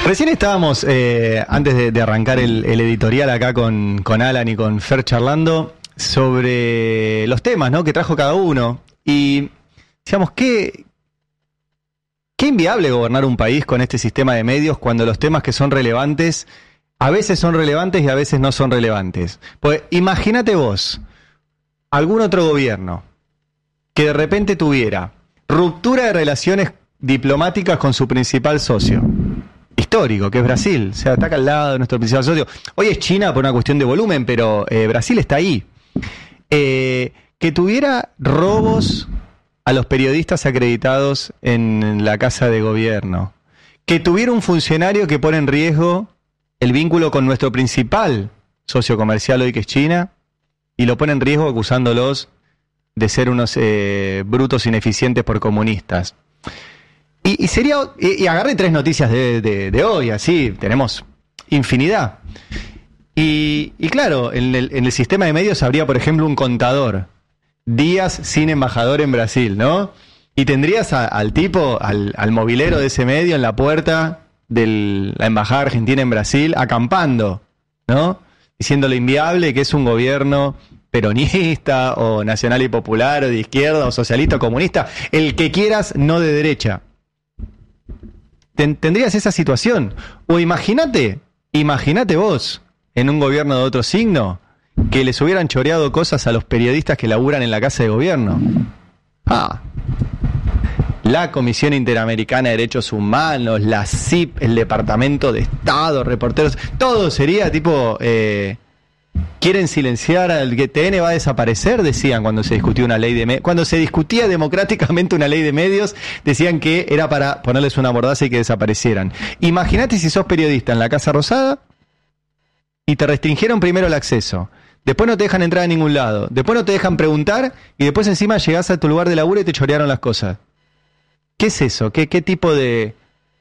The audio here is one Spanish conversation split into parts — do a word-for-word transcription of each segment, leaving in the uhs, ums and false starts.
Recién estábamos, eh, antes de, de arrancar el, el editorial acá con, con Alan y con Fer charlando sobre los temas, ¿no?, que trajo cada uno. Y decíamos, ¿qué, qué inviable gobernar un país con este sistema de medios cuando los temas que son relevantes a veces son relevantes y a veces no son relevantes? Pues imagínate vos, algún otro gobierno que de repente tuviera ruptura de relaciones diplomáticas con su principal socio histórico, que es Brasil. O sea, está acá al lado de nuestro principal socio. Hoy es China por una cuestión de volumen, pero eh, Brasil está ahí. Eh, que tuviera robos a los periodistas acreditados en la casa de gobierno. Que tuviera un funcionario que pone en riesgo el vínculo con nuestro principal socio comercial hoy, que es China, y lo pone en riesgo acusándolos de ser unos eh, brutos ineficientes por comunistas. Y, y sería y, y agarré tres noticias de, de, de hoy, así tenemos infinidad. Y, y claro, en el, en el sistema de medios habría, por ejemplo, un contador. Días sin embajador en Brasil, ¿no? Y tendrías a, al tipo, al, al movilero de ese medio en la puerta de la embajada argentina en Brasil, acampando, ¿no? Diciendo lo inviable que es un gobierno peronista o nacional y popular o de izquierda o socialista o comunista, el que quieras, no de derecha. Ten, tendrías esa situación. O imagínate, imagínate vos en un gobierno de otro signo que les hubieran choreado cosas a los periodistas que laburan en la casa de gobierno. Ah, la Comisión Interamericana de Derechos Humanos, la C I P, el Departamento de Estado, reporteros, todo sería tipo, eh, quieren silenciar al que T N va a desaparecer, decían cuando se discutió una ley de medios, cuando se discutía democráticamente una ley de medios, decían que era para ponerles una mordaza y que desaparecieran. Imagínate si sos periodista en la Casa Rosada y te restringieron primero el acceso. Después no te dejan entrar a ningún lado. Después no te dejan preguntar y después encima llegás a tu lugar de laburo y te chorearon las cosas. ¿Qué es eso? ¿Qué, qué tipo de...?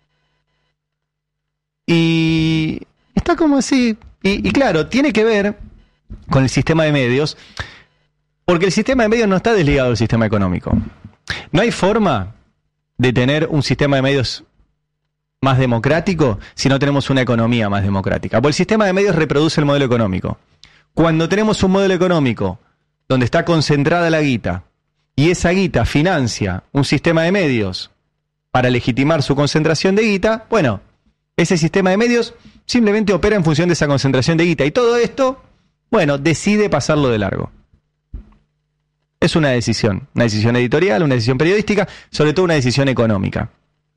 Y está como así. Y, y claro, tiene que ver con el sistema de medios, porque el sistema de medios no está desligado del sistema económico. No hay forma de tener un sistema de medios más democrático si no tenemos una economía más democrática. Porque el sistema de medios reproduce el modelo económico. Cuando tenemos un modelo económico donde está concentrada la guita y esa guita financia un sistema de medios para legitimar su concentración de guita, bueno, ese sistema de medios simplemente opera en función de esa concentración de guita y todo esto, bueno, decide pasarlo de largo. Es una decisión, una decisión editorial, una decisión periodística, sobre todo una decisión económica.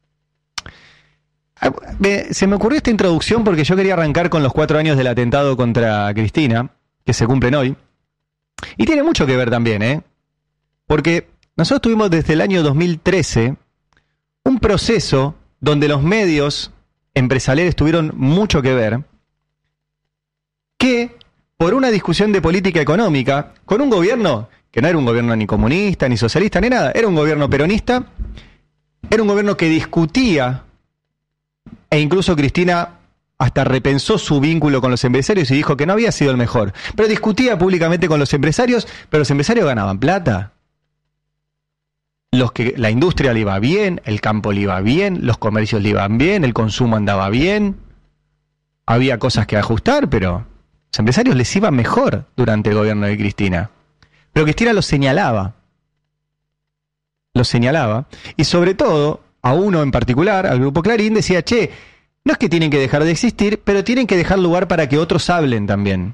Se me ocurrió esta introducción porque yo quería arrancar con los cuatro años del atentado contra Cristina, que se cumplen hoy. Y tiene mucho que ver también, ¿eh? Porque nosotros tuvimos desde el año dos mil trece un proceso donde los medios empresariales tuvieron mucho que ver, que por una discusión de política económica, con un gobierno que no era un gobierno ni comunista, ni socialista, ni nada, era un gobierno peronista, era un gobierno que discutía, e incluso Cristina hasta repensó su vínculo con los empresarios y dijo que no había sido el mejor, pero discutía públicamente con los empresarios, pero los empresarios ganaban plata. Los que, la industria le iba bien, el campo le iba bien, los comercios le iban bien, el consumo andaba bien. Había cosas que ajustar, pero los empresarios les iba mejor durante el gobierno de Cristina. Pero Cristina los señalaba. Los señalaba. Y sobre todo, a uno en particular, al Grupo Clarín, decía, che, no es que tienen que dejar de existir, pero tienen que dejar lugar para que otros hablen también.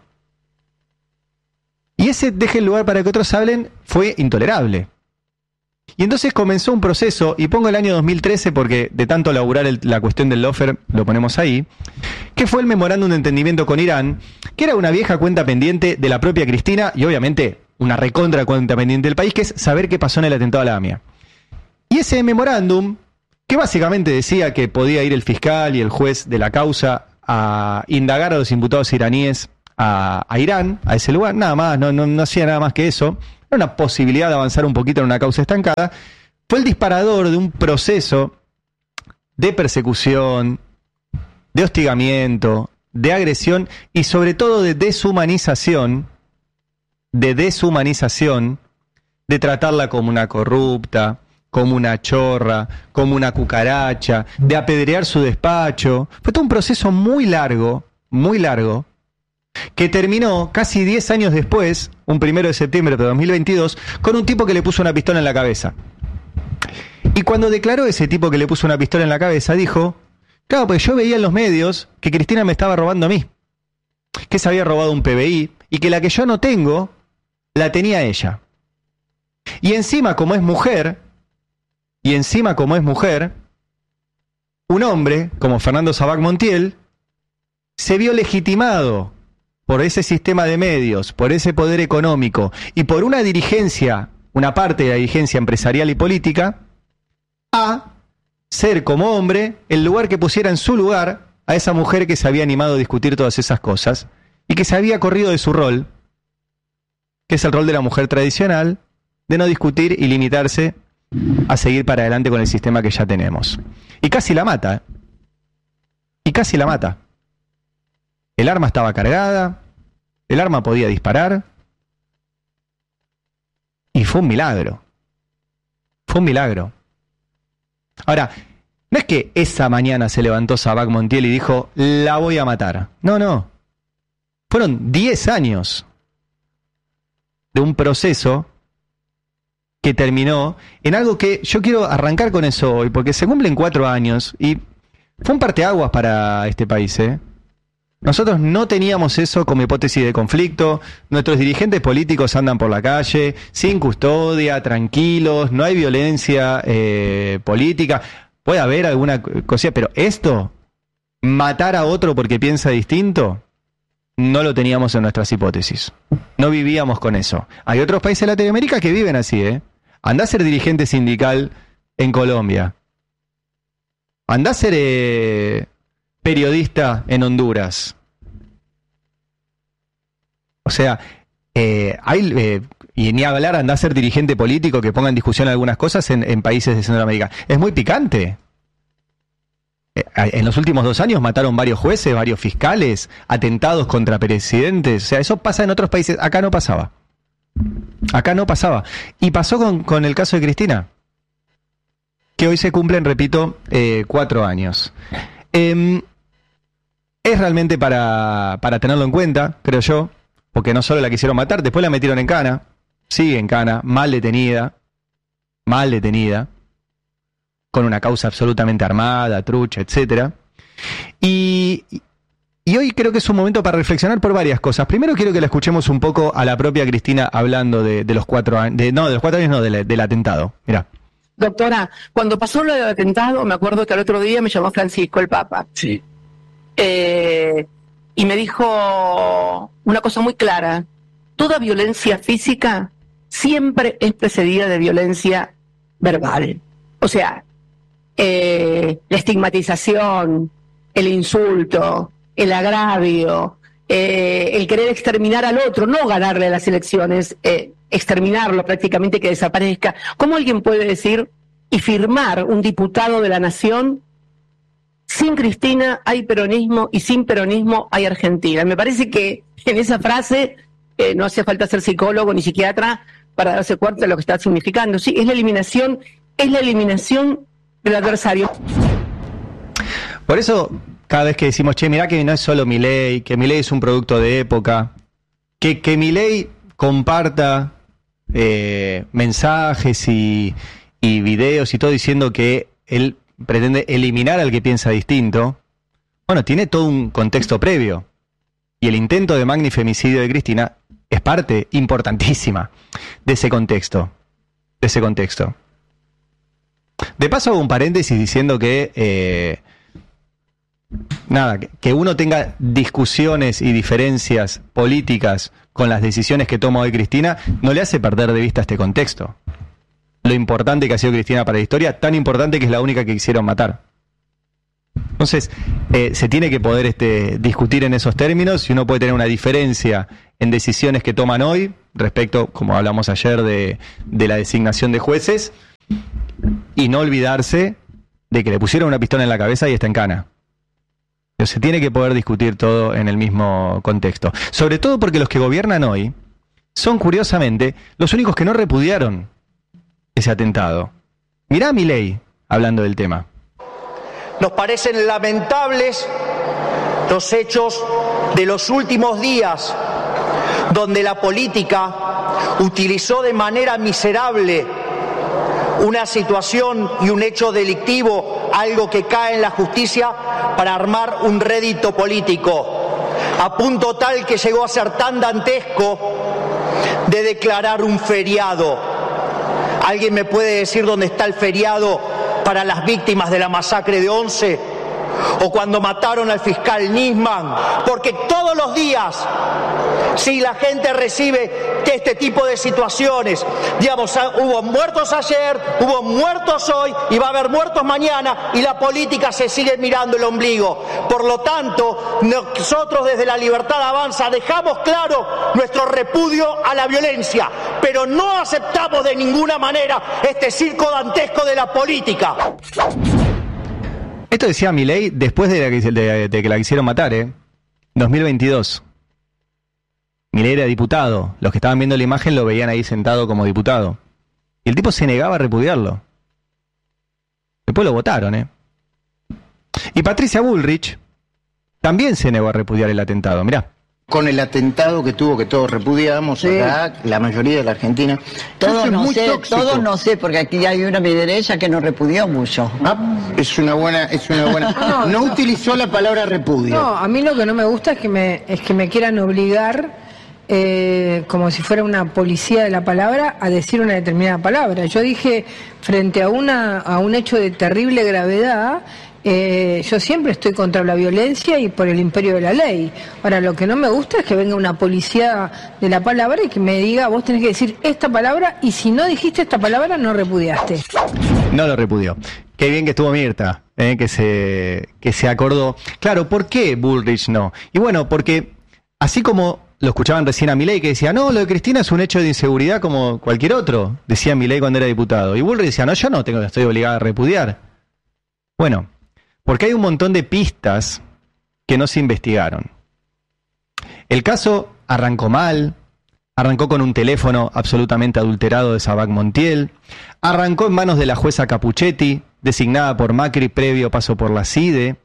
Y ese deje lugar para que otros hablen fue intolerable. Y entonces comenzó un proceso, y pongo el año dos mil trece porque de tanto laburar el, la cuestión del lawfare lo ponemos ahí, que fue el memorándum de entendimiento con Irán, que era una vieja cuenta pendiente de la propia Cristina y obviamente una recontra cuenta pendiente del país, que es saber qué pasó en el atentado a la AMIA. Y ese memorándum, que básicamente decía que podía ir el fiscal y el juez de la causa a indagar a los imputados iraníes a, a Irán, a ese lugar, nada más, no, no, no hacía nada más que eso. Era una posibilidad de avanzar un poquito en una causa estancada. Fue el disparador de un proceso de persecución, de hostigamiento, de agresión y sobre todo de deshumanización, de deshumanización, de tratarla como una corrupta, como una chorra, como una cucaracha, de apedrear su despacho. Fue todo un proceso muy largo, muy largo, que terminó casi diez años después, un primero de septiembre de dos mil veintidós, con un tipo que le puso una pistola en la cabeza. Y cuando declaró ese tipo que le puso una pistola en la cabeza, dijo, claro, pues yo veía en los medios que Cristina me estaba robando a mí, que se había robado un P B I, y que la que yo no tengo, la tenía ella. Y encima, como es mujer, y encima como es mujer, un hombre, como Fernando Sabac Montiel, se vio legitimado por ese sistema de medios, por ese poder económico, y por una dirigencia, una parte de la dirigencia empresarial y política, a ser como hombre el lugar que pusiera en su lugar a esa mujer que se había animado a discutir todas esas cosas, y que se había corrido de su rol, que es el rol de la mujer tradicional, de no discutir y limitarse a seguir para adelante con el sistema que ya tenemos. Y casi la mata, ¿eh? Y casi la mata. El arma estaba cargada, el arma podía disparar, y fue un milagro. Fue un milagro. Ahora, no es que esa mañana se levantó Sabac Montiel y dijo, la voy a matar. No, no. Fueron diez años de un proceso que terminó en algo que yo quiero arrancar con eso hoy, porque se cumplen cuatro años y fue un parteaguas para este país, ¿eh? Nosotros no teníamos eso como hipótesis de conflicto, nuestros dirigentes políticos andan por la calle, sin custodia, tranquilos, no hay violencia eh, política, puede haber alguna cosa, pero esto, matar a otro porque piensa distinto, no lo teníamos en nuestras hipótesis, no vivíamos con eso. Hay otros países de Latinoamérica que viven así, ¿eh? Andá a ser dirigente sindical en Colombia, andá a ser eh, periodista en Honduras. O sea, eh, hay, eh, y ni hablar, andá a ser dirigente político que ponga en discusión algunas cosas en, en países de Centroamérica. Es muy picante. Eh, en los últimos dos años mataron varios jueces, varios fiscales, atentados contra presidentes. O sea, eso pasa en otros países. Acá no pasaba. Acá no pasaba. Y pasó con, con el caso de Cristina, que hoy se cumplen, repito, eh, cuatro años. Eh, es realmente para, para tenerlo en cuenta, creo yo, porque no solo la quisieron matar, después la metieron en cana, sigue en cana, mal detenida, mal detenida, con una causa absolutamente armada, trucha, etcétera. Y, y hoy creo que es un momento para reflexionar por varias cosas. Primero quiero que la escuchemos un poco a la propia Cristina hablando de, de los cuatro años, de, no, de los cuatro años no, de la, del atentado. Mirá. Doctora, cuando pasó lo del atentado, me acuerdo que al otro día me llamó Francisco, el Papa. Sí. Eh, y me dijo una cosa muy clara. Toda violencia física siempre es precedida de violencia verbal. O sea, eh, la estigmatización, el insulto, el agravio, eh, el querer exterminar al otro, no ganarle las elecciones, eh, exterminarlo prácticamente, que desaparezca. ¿Cómo alguien puede decir y firmar un diputado de la nación: sin Cristina hay peronismo y sin peronismo hay Argentina? Me parece que en esa frase eh, no hace falta ser psicólogo ni psiquiatra para darse cuenta de lo que está significando. Sí, es la eliminación, es la eliminación del adversario. Por eso, cada vez que decimos, che, mirá que no es solo Milei, que Milei es un producto de época, que, que Milei comparta eh, mensajes y, y videos y todo diciendo que él pretende eliminar al que piensa distinto, bueno, tiene todo un contexto previo. Y el intento de magnifemicidio de Cristina es parte importantísima de ese contexto. De ese contexto. De paso hago un paréntesis diciendo que eh, nada, que, que uno tenga discusiones y diferencias políticas con las decisiones que toma hoy Cristina no le hace perder de vista este contexto. Lo importante que ha sido Cristina para la historia, tan importante que es la única que quisieron matar. Entonces, eh, se tiene que poder este, discutir en esos términos, y uno puede tener una diferencia en decisiones que toman hoy, respecto, como hablamos ayer, de, de la designación de jueces, y no olvidarse de que le pusieron una pistola en la cabeza y está en cana. Pero se tiene que poder discutir todo en el mismo contexto. Sobre todo porque los que gobiernan hoy son, curiosamente, los únicos que no repudiaron ese atentado. Mirá a Milei hablando del tema. Nos parecen lamentables los hechos de los últimos días, donde la política utilizó de manera miserable una situación y un hecho delictivo, algo que cae en la justicia, para armar un rédito político, a punto tal que llegó a ser tan dantesco de declarar un feriado. ¿Alguien me puede decir dónde está el feriado para las víctimas de la masacre de Once? O cuando mataron al fiscal Nisman, porque todos los días, si la gente recibe este tipo de situaciones, digamos, hubo muertos ayer, hubo muertos hoy y va a haber muertos mañana, y la política se sigue mirando el ombligo. Por lo tanto, nosotros desde La Libertad Avanza dejamos claro nuestro repudio a la violencia, pero no aceptamos de ninguna manera este circo dantesco de la política. Esto decía Milei después de, la que, de, de que la quisieron matar, ¿eh? dos mil veintidós. Milei era diputado. Los que estaban viendo la imagen lo veían ahí sentado como diputado. Y el tipo se negaba a repudiarlo. Después lo votaron, ¿eh? Y Patricia Bullrich también se negó a repudiar el atentado. Mirá. Con el atentado que tuvo, que todos repudiamos, sí. Acá, la mayoría de la Argentina. Todos no sé, todos no sé, porque aquí hay una a mi derecha que no repudió mucho. Ah, es una buena, es una buena. No, no utilizó la palabra repudio. No, a mí lo que no me gusta es que me, es que me quieran obligar, eh, como si fuera una policía de la palabra, a decir una determinada palabra. Yo dije, frente a una, a un hecho de terrible gravedad, Eh, yo siempre estoy contra la violencia y por el imperio de la ley. Ahora, lo que no me gusta es que venga una policía de la palabra y que me diga, vos tenés que decir esta palabra, y si no dijiste esta palabra, no repudiaste. No lo repudió. Qué bien que estuvo Mirta, eh, que se que se acordó. Claro, ¿por qué Bullrich no? Y bueno, porque así como lo escuchaban recién a Milei, que decía, no, lo de Cristina es un hecho de inseguridad como cualquier otro, decía Milei cuando era diputado. Y Bullrich decía, no, yo no tengo, estoy obligado a repudiar. Bueno, porque hay un montón de pistas que no se investigaron. El caso arrancó mal, arrancó con un teléfono absolutamente adulterado de Sabac Montiel, arrancó en manos de la jueza Capuchetti, designada por Macri previo paso por la CIDE.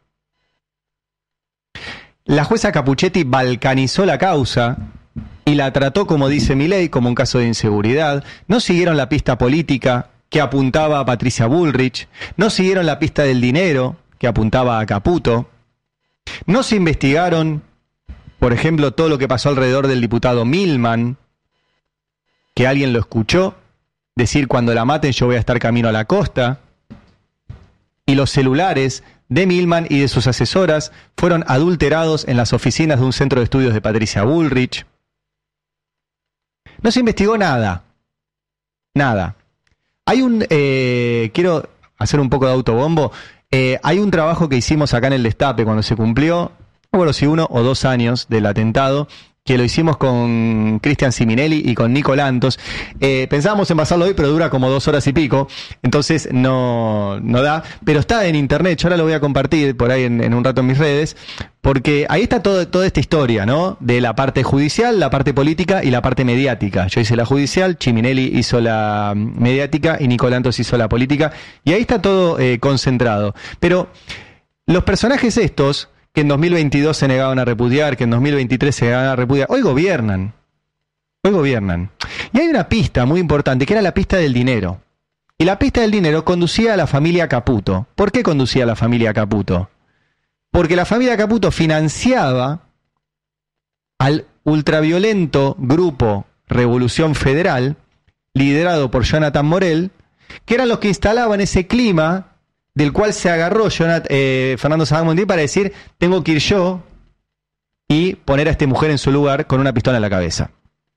La jueza Capuchetti balcanizó la causa y la trató, como dice Milei, como un caso de inseguridad. No siguieron la pista política que apuntaba a Patricia Bullrich, no siguieron la pista del dinero que apuntaba a Caputo. No se investigaron, por ejemplo, todo lo que pasó alrededor del diputado Milman, que alguien lo escuchó decir, cuando la maten yo voy a estar camino a la costa. Y los celulares de Milman y de sus asesoras fueron adulterados en las oficinas de un centro de estudios de Patricia Bullrich. No se investigó nada. Nada. Hay un... Eh, quiero hacer un poco de autobombo. Eh, hay un trabajo que hicimos acá en el Destape cuando se cumplió, no recuerdo si uno o dos años del atentado, que lo hicimos con Cristian Siminelli y con Nico Lantos. Eh, pensábamos en pasarlo hoy, pero dura como dos horas y pico, entonces no, no da. Pero está en internet, yo ahora lo voy a compartir por ahí en, en un rato en mis redes, porque ahí está todo, toda esta historia, ¿no? De la parte judicial, la parte política y la parte mediática. Yo hice la judicial, Siminelli hizo la mediática y Nico Lantos hizo la política, y ahí está todo eh, concentrado. Pero los personajes estos, que en dos mil veintidós se negaban a repudiar, que en dos mil veintitrés se negaban a repudiar, hoy gobiernan. Hoy gobiernan. Y hay una pista muy importante, que era la pista del dinero. Y la pista del dinero conducía a la familia Caputo. ¿Por qué conducía a la familia Caputo? Porque la familia Caputo financiaba al ultraviolento grupo Revolución Federal, liderado por Jonathan Morel, que eran los que instalaban ese clima del cual se agarró Jonathan, eh, Fernando Sabac Montiel para decir, tengo que ir yo y poner a esta mujer en su lugar con una pistola en la cabeza.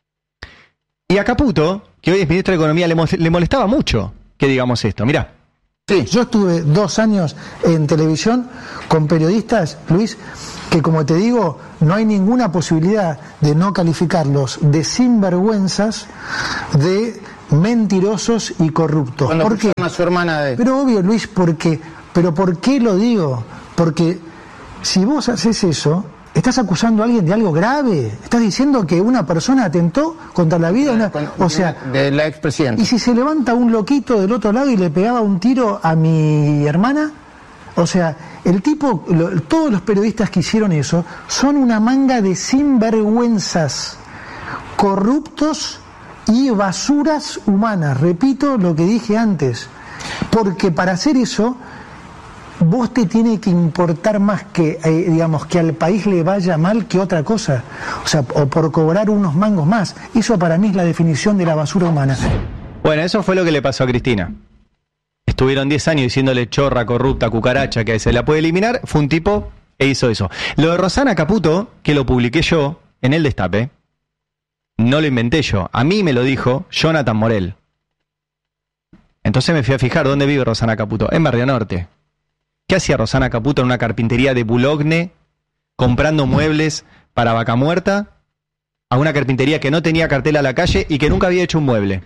Y a Caputo, que hoy es ministro de Economía, le, le molestaba mucho que digamos esto. Mirá. Sí. Yo estuve dos años en televisión con periodistas, Luis, que como te digo, no hay ninguna posibilidad de no calificarlos de sinvergüenzas, de mentirosos y corruptos. Cuando ¿Por qué? A su hermana de... Pero obvio, Luis, porque, pero ¿por qué lo digo? Porque si vos haces eso, estás acusando a alguien de algo grave. Estás diciendo que una persona atentó contra la vida de una... O sea, de la expresidenta. ¿Y si se levanta un loquito del otro lado y le pegaba un tiro a mi hermana? O sea, el tipo, lo, todos los periodistas que hicieron eso son una manga de sinvergüenzas, corruptos y basuras humanas. Repito lo que dije antes, porque para hacer eso vos te tiene que importar más que, eh, digamos, que al país le vaya mal que otra cosa, o sea, o por cobrar unos mangos más. Eso para mí es la definición de la basura humana. Bueno, eso fue lo que le pasó a Cristina. Estuvieron diez años diciéndole chorra, corrupta, cucaracha, que se la puede eliminar. Fue un tipo e hizo eso. Lo de Rosana Caputo, que lo publiqué yo en El Destape, no lo inventé yo. A mí me lo dijo Jonathan Morel. Entonces me fui a fijar dónde vive Rosana Caputo. En Barrio Norte. ¿Qué hacía Rosana Caputo en una carpintería de Boulogne comprando muebles para Vaca Muerta a una carpintería que no tenía cartel a la calle y que nunca había hecho un mueble?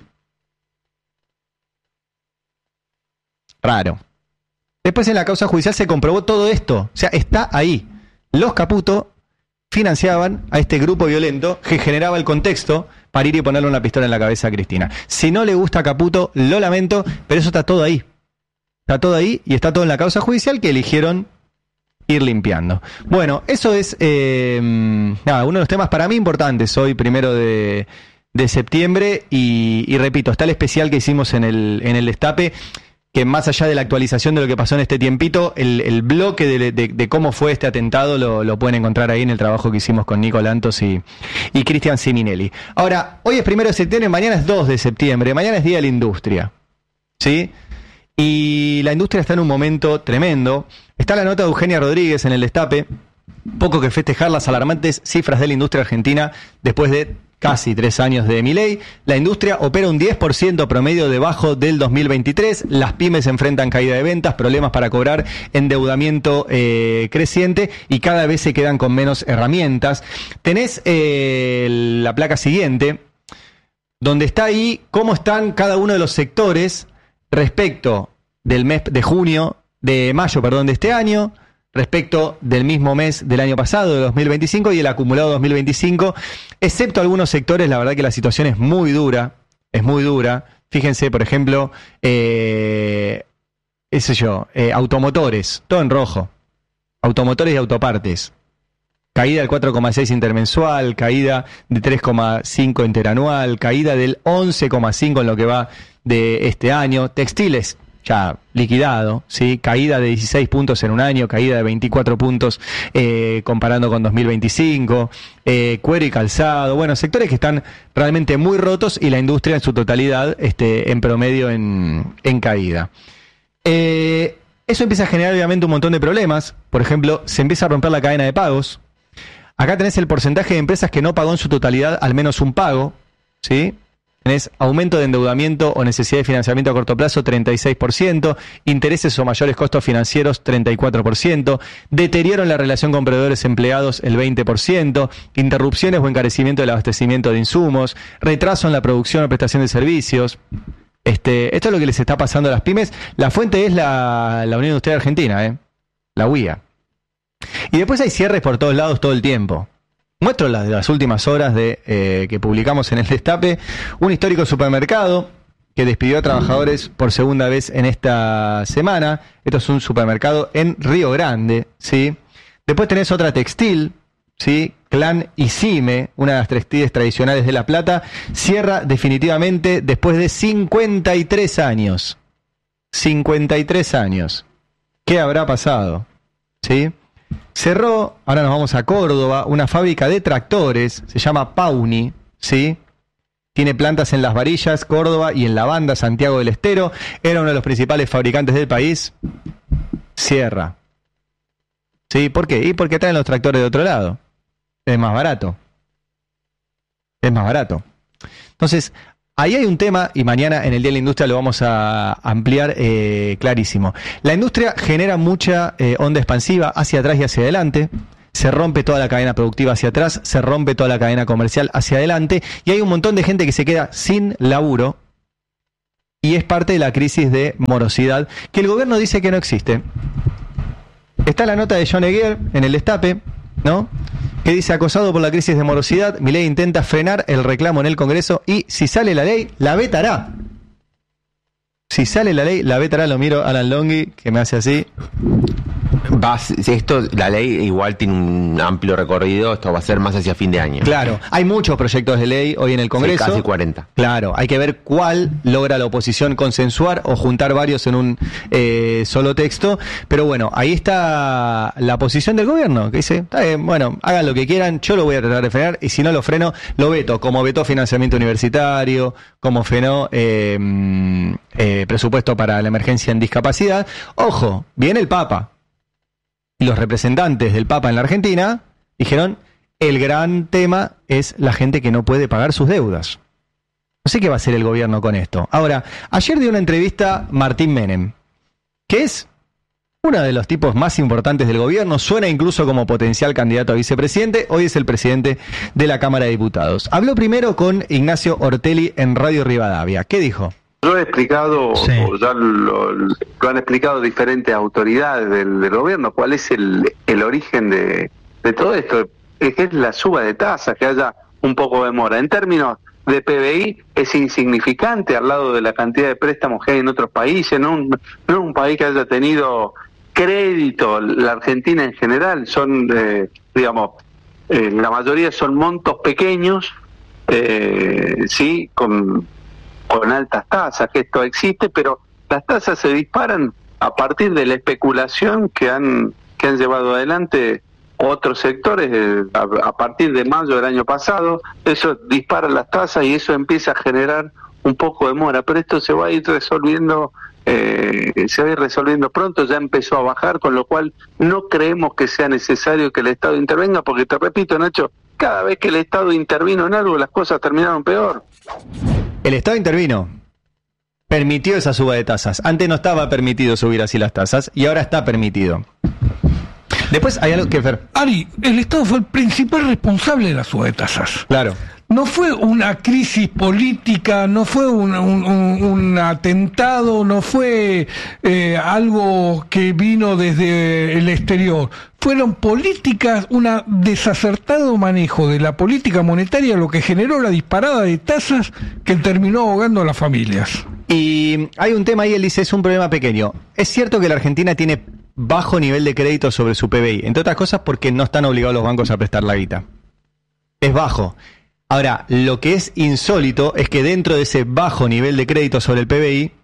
Raro. Después en la causa judicial se comprobó todo esto. O sea, está ahí. Los Caputo financiaban a este grupo violento que generaba el contexto para ir y ponerle una pistola en la cabeza a Cristina. Si no le gusta a Caputo, lo lamento, pero eso está todo ahí. Está todo ahí y está todo en la causa judicial que eligieron ir limpiando. Bueno, eso es eh, nada, uno de los temas para mí importantes hoy, primero de, de septiembre, y, y repito, está el especial que hicimos en el, en el Destape, que más allá de la actualización de lo que pasó en este tiempito, el, el bloque de, de, de cómo fue este atentado lo, lo pueden encontrar ahí en el trabajo que hicimos con Nico Lantos y, y Cristian Siminelli. Ahora, hoy es primero de septiembre, mañana es dos de septiembre, mañana es Día de la Industria, ¿sí? Y la industria está en un momento tremendo. Está la nota de Eugenia Rodríguez en el Destape, poco que festejar las alarmantes cifras de la industria argentina después de casi tres años de Milei. La industria opera un diez por ciento promedio debajo del dos mil veintitrés. Las pymes enfrentan caída de ventas, problemas para cobrar, endeudamiento eh, creciente y cada vez se quedan con menos herramientas. Tenés eh, la placa siguiente, donde está ahí cómo están cada uno de los sectores respecto del mes de junio, de mayo, perdón, de este año, respecto del mismo mes del año pasado, de dos mil veinticinco, y el acumulado dos mil veinticinco, excepto algunos sectores. La verdad que la situación es muy dura, es muy dura. Fíjense, por ejemplo, eh, qué sé yo, eh, automotores, todo en rojo, automotores y autopartes. Caída del cuatro coma seis intermensual, caída de tres coma cinco interanual, caída del once coma cinco en lo que va de este año. Textiles, ya liquidado, ¿sí? Caída de dieciséis puntos en un año, caída de veinticuatro puntos eh, comparando con dos mil veinticinco, eh, cuero y calzado, bueno, sectores que están realmente muy rotos y la industria en su totalidad este, en promedio en, en caída. Eh, eso empieza a generar obviamente un montón de problemas. Por ejemplo, se empieza a romper la cadena de pagos. Acá tenés el porcentaje de empresas que no pagó en su totalidad al menos un pago, ¿sí? Tenés aumento de endeudamiento o necesidad de financiamiento a corto plazo, treinta y seis por ciento, intereses o mayores costos financieros, treinta y cuatro por ciento, deterioro en la relación con proveedores empleados, el veinte por ciento, interrupciones o encarecimiento del abastecimiento de insumos, retraso en la producción o prestación de servicios. Este, esto es lo que les está pasando a las pymes. La fuente es la, la Unión Industrial Argentina, ¿eh? La U I A. Y después hay cierres por todos lados todo el tiempo. Muestro las de las últimas horas de eh, que publicamos en el Destape. Un histórico supermercado que despidió a trabajadores por segunda vez en esta semana. Esto es un supermercado en Río Grande, ¿sí? Después tenés otra textil, ¿sí? Clan y Cime, una de las textiles tradicionales de La Plata, cierra definitivamente después de cincuenta y tres años. cincuenta y tres años. ¿Qué habrá pasado? ¿Sí? Cerró, ahora nos vamos a Córdoba, una fábrica de tractores, se llama Pauni, ¿sí? Tiene plantas en Las Varillas, Córdoba, y en La Banda, Santiago del Estero. Era uno de los principales fabricantes del país. Cierra. ¿Sí? ¿Por qué? Y porque traen los tractores de otro lado. Es más barato. Es más barato. Entonces, ahí hay un tema, y mañana en el Día de la Industria lo vamos a ampliar eh, clarísimo. La industria genera mucha eh, onda expansiva hacia atrás y hacia adelante. Se rompe toda la cadena productiva hacia atrás, se rompe toda la cadena comercial hacia adelante, y hay un montón de gente que se queda sin laburo, y es parte de la crisis de morosidad, que el gobierno dice que no existe. Está la nota de John Eguer en el Destape, ¿no? que dice: acosado por la crisis de morosidad, Milei intenta frenar el reclamo en el Congreso y si sale la ley, la vetará. Si sale la ley, la vetará. Lo miro a Alan Longhi, que me hace así. Vas, esto, la ley igual tiene un amplio recorrido, esto va a ser más hacia fin de año. Claro, hay muchos proyectos de ley hoy en el Congreso. Sí, casi cuarenta. Claro, hay que ver cuál logra la oposición consensuar o juntar varios en un eh, solo texto. Pero bueno, ahí está la posición del gobierno, que dice, está bien, bueno, hagan lo que quieran, yo lo voy a tratar de frenar, y si no lo freno, lo veto, como vetó financiamiento universitario, como frenó eh, eh, presupuesto para la emergencia en discapacidad. Ojo, viene el Papa. Y los representantes del Papa en la Argentina dijeron, el gran tema es la gente que no puede pagar sus deudas. No sé qué va a hacer el gobierno con esto. Ahora, ayer dio una entrevista Martín Menem, que es uno de los tipos más importantes del gobierno, suena incluso como potencial candidato a vicepresidente, hoy es el presidente de la Cámara de Diputados. Habló primero con Ignacio Ortelli en Radio Rivadavia. ¿Qué dijo? Yo he explicado, sí. o ya lo, lo han explicado diferentes autoridades del, del gobierno, cuál es el, el origen de, de todo esto, es que es la suba de tasas, que haya un poco de mora. En términos de P B I es insignificante al lado de la cantidad de préstamos que hay en otros países, no un, no es un país que haya tenido crédito, la Argentina en general, son, eh, digamos, eh, la mayoría son montos pequeños, eh, sí, con... con altas tasas, que esto existe, pero las tasas se disparan a partir de la especulación que han que han llevado adelante otros sectores eh, a, a partir de mayo del año pasado. Eso dispara las tasas y eso empieza a generar un poco de mora, pero esto se va a ir resolviendo eh, se va a ir resolviendo pronto. Ya empezó a bajar, con lo cual no creemos que sea necesario que el Estado intervenga, porque te repito, Nacho, cada vez que el Estado intervino en algo, las cosas terminaron peor. El Estado intervino, permitió esa suba de tasas. Antes no estaba permitido subir así las tasas y ahora está permitido. Después hay algo que... Fer... Ari, el Estado fue el principal responsable de la suba de tasas. Claro. No fue una crisis política, no fue un, un, un, un atentado, no fue eh, algo que vino desde el exterior. Fueron políticas, un desacertado manejo de la política monetaria lo que generó la disparada de tasas que terminó ahogando a las familias. Y hay un tema ahí, él dice, es un problema pequeño. Es cierto que la Argentina tiene bajo nivel de crédito sobre su P B I, entre otras cosas porque no están obligados los bancos a prestar la guita. Es bajo. Ahora, lo que es insólito es que dentro de ese bajo nivel de crédito sobre el P B I,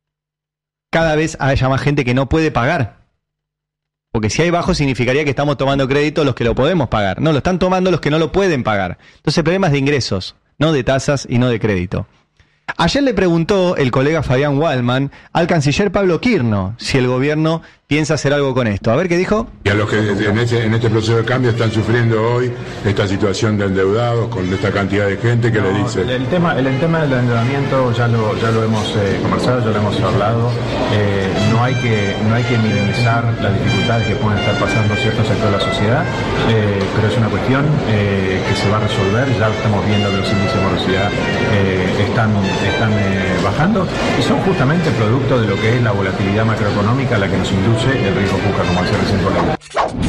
cada vez haya más gente que no puede pagar. Porque si hay bajo significaría que estamos tomando crédito los que lo podemos pagar. No, lo están tomando los que no lo pueden pagar. Entonces el problema es de ingresos, no de tasas y no de crédito. Ayer le preguntó el colega Fabián Waldman al canciller Pablo Quirno si el gobierno piensa hacer algo con esto. A ver qué dijo. Y a los que en este, en este proceso de cambio están sufriendo hoy esta situación de endeudados con esta cantidad de gente que no, le dice... El tema, el, el tema del endeudamiento ya lo, ya lo hemos eh, conversado, ya lo hemos hablado. Eh, no, hay que, no hay que minimizar las dificultades que pueden estar pasando ciertos sectores de la sociedad, eh, pero es una cuestión eh, que se va a resolver. Ya estamos viendo que los índices de morosidad eh, están, están eh, bajando y son justamente producto de lo que es la volatilidad macroeconómica a la que nos induce el riesgo Cuca, como decía recién por la...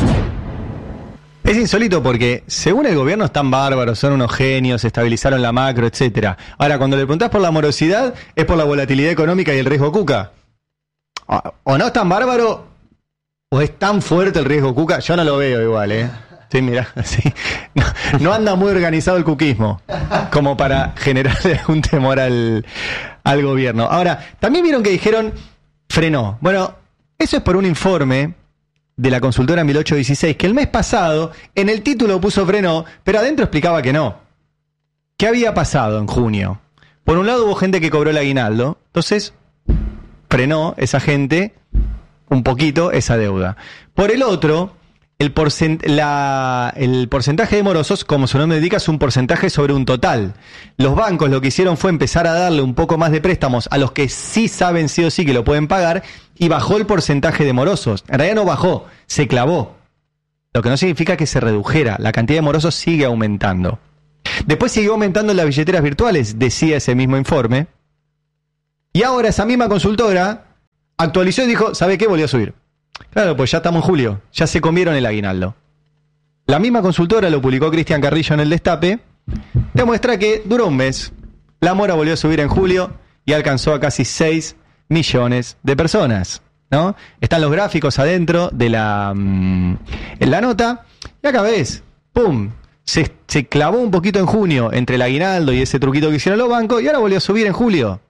Es insólito porque, según el gobierno, están bárbaros, son unos genios, estabilizaron la macro, etcétera. Ahora, cuando le preguntás por la morosidad, es por la volatilidad económica y el riesgo Cuca. O no es tan bárbaro, o es tan fuerte el riesgo Cuca. Yo no lo veo igual, ¿eh? Sí, mira, sí. No, no anda muy organizado el cuquismo como para generarle un temor al, al gobierno. Ahora, también vieron que dijeron, frenó. Bueno, eso es por un informe de la consultora mil ochocientos dieciséis, que el mes pasado en el título puso frenó, pero adentro explicaba que no. ¿Qué había pasado en junio? Por un lado hubo gente que cobró el aguinaldo, entonces frenó esa gente un poquito esa deuda. Por el otro, el, porcent- la, el porcentaje de morosos, como su nombre indica, es un porcentaje sobre un total. Los bancos lo que hicieron fue empezar a darle un poco más de préstamos a los que sí saben sí o sí que lo pueden pagar, y bajó el porcentaje de morosos. En realidad no bajó, se clavó. Lo que no significa que se redujera. La cantidad de morosos sigue aumentando. Después siguió aumentando en las billeteras virtuales, decía ese mismo informe. Y ahora esa misma consultora actualizó y dijo, ¿sabe qué? Volvió a subir. Claro, pues ya estamos en julio, ya se comieron el aguinaldo. La misma consultora, lo publicó Cristian Carrillo en El Destape, demuestra que duró un mes. La mora volvió a subir en julio y alcanzó a casi seis millones de personas, ¿no? Están los gráficos adentro de la, mmm, en la nota, y acá ves, ¡pum! Se, se clavó un poquito en junio entre el aguinaldo y ese truquito que hicieron los bancos, y ahora volvió a subir en julio.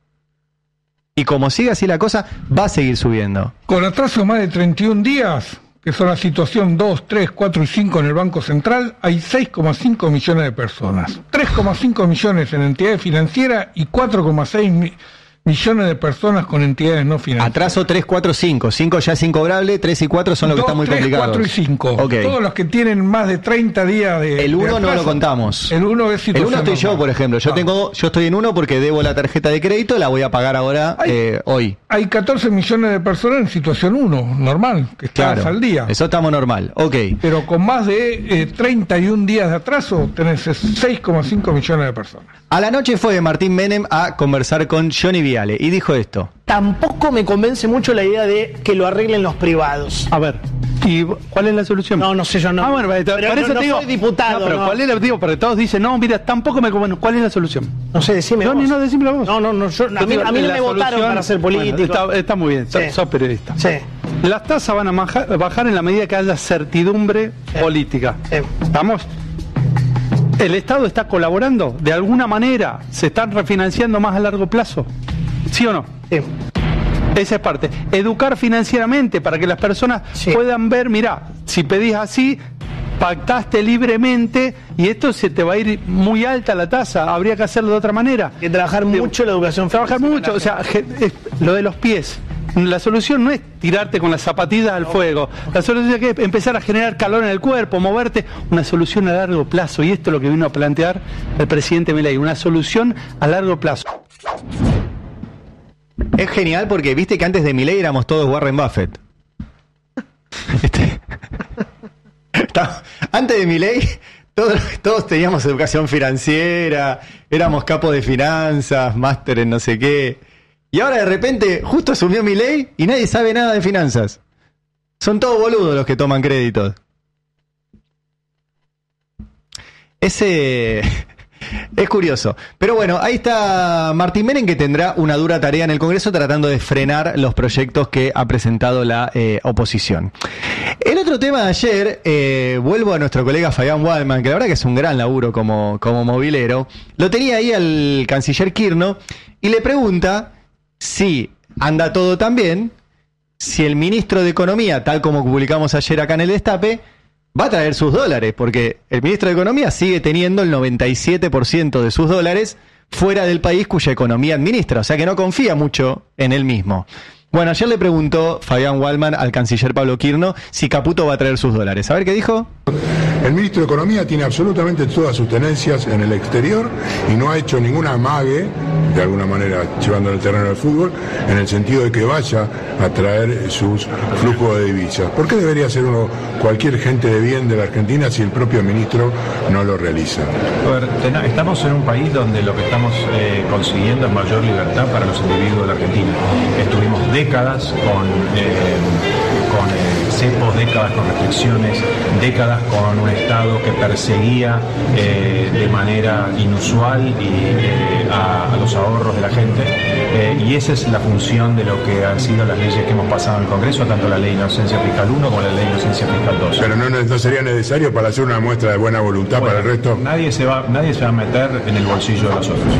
Y como sigue así la cosa, va a seguir subiendo. Con atraso más de treinta y un días, que son la situación dos, tres, cuatro y cinco en el Banco Central, hay seis coma cinco millones de personas. tres coma cinco millones en entidades financieras y cuatro coma seis mi- millones de personas con entidades no financieras. Atraso tres, cuatro, cinco. cinco ya es incobrable, tres y cuatro son los que dos, están muy tres, complicados. cuatro y cinco. Okay. Todos los que tienen más de treinta días de El uno de no atraso, lo contamos. El uno es El situación uno estoy yo, normal. por ejemplo. Yo Ah. tengo, yo estoy en uno porque debo la tarjeta de crédito, la voy a pagar ahora Hay- eh, hoy. Hay catorce millones de personas en situación uno, normal, que estás Claro. al día. Eso estamos normal. Ok. Pero con más de eh, treinta y un días de atraso tenés seis coma cinco millones de personas. A la noche fue Martín Menem a conversar con Johnny Viale y dijo esto. Tampoco me convence mucho la idea de que lo arreglen los privados. A ver, ¿y cuál es la solución? No, no sé, yo no. Ah, bueno, Pero para eso no, no te digo, soy diputado. No, pero no. ¿cuál es la digo? Porque todos dicen, no, mira, tampoco me convence. ¿Cuál es la solución? No sé, decime Johnny, vos. no, decímelo vos. No, no, no, yo- a mí, Yo a mí no la me votaron solución- para ser político. Bueno, está, está muy bien, sos, Sí. sos periodista. Sí. Las tasas van a maja- bajar en la medida que haya certidumbre Sí. política. Sí. ¿Estamos? ¿El Estado está colaborando? ¿De alguna manera se están refinanciando más a largo plazo? ¿Sí o no? Sí. Esa es parte. Educar financieramente para que las personas Sí. puedan ver, mirá, si pedís así, pactaste libremente y esto se te va a ir muy alta la tasa, habría que hacerlo de otra manera. Hay que trabajar mucho la educación Trabajar mucho, o sea, ge- es- lo de los pies. La solución no es tirarte con las zapatillas al fuego. La solución es que empezar a generar calor en el cuerpo, moverte. Una solución a largo plazo. Y esto es lo que vino a plantear el presidente Milei. Una solución a largo plazo. Es genial porque viste que antes de Milei éramos todos Warren Buffett. Este- Está- Antes de Milei todos, todos teníamos educación financiera, éramos capos de finanzas, máster en no sé qué. Y ahora de repente justo asumió Milei y nadie sabe nada de finanzas. Son todos boludos los que toman créditos. Ese es curioso. Pero bueno, ahí está Martín Menem, que tendrá una dura tarea en el Congreso tratando de frenar los proyectos que ha presentado la eh, oposición. El otro tema de ayer, eh, vuelvo a nuestro colega Fabián Waldman, que la verdad que es un gran laburo como, como movilero. Lo tenía ahí al canciller Kirchner y le pregunta si anda todo tan bien, si el ministro de Economía, tal como publicamos ayer acá en el Destape, va a traer sus dólares, porque el ministro de Economía sigue teniendo el noventa y siete por ciento de sus dólares fuera del país cuya economía administra, o sea que no confía mucho en él mismo. Bueno, ayer le preguntó Fabián Waldman al canciller Pablo Kirchner si Caputo va a traer sus dólares. A ver qué dijo. El ministro de Economía tiene absolutamente todas sus tenencias en el exterior y no ha hecho ninguna amague, de alguna manera llevando el terreno del fútbol, en el sentido de que vaya a traer sus flujos de divisas. ¿Por qué debería hacer uno cualquier gente de bien de la Argentina si el propio ministro no lo realiza? A ver, ten- estamos en un país donde lo que estamos eh, consiguiendo es mayor libertad para los individuos de la Argentina. Estuvimos décadas con, eh, con eh, cepos, décadas con restricciones, décadas con un Estado que perseguía eh, de manera inusual y, eh, a, a los ahorros de la gente. Eh, y esa es la función de lo que han sido las leyes que hemos pasado en el Congreso, tanto la ley de inocencia fiscal uno como la ley de inocencia fiscal dos. Pero no, no sería necesario para hacer una muestra de buena voluntad Bueno, para el resto. Nadie se va, nadie se va a meter en el bolsillo de los otros.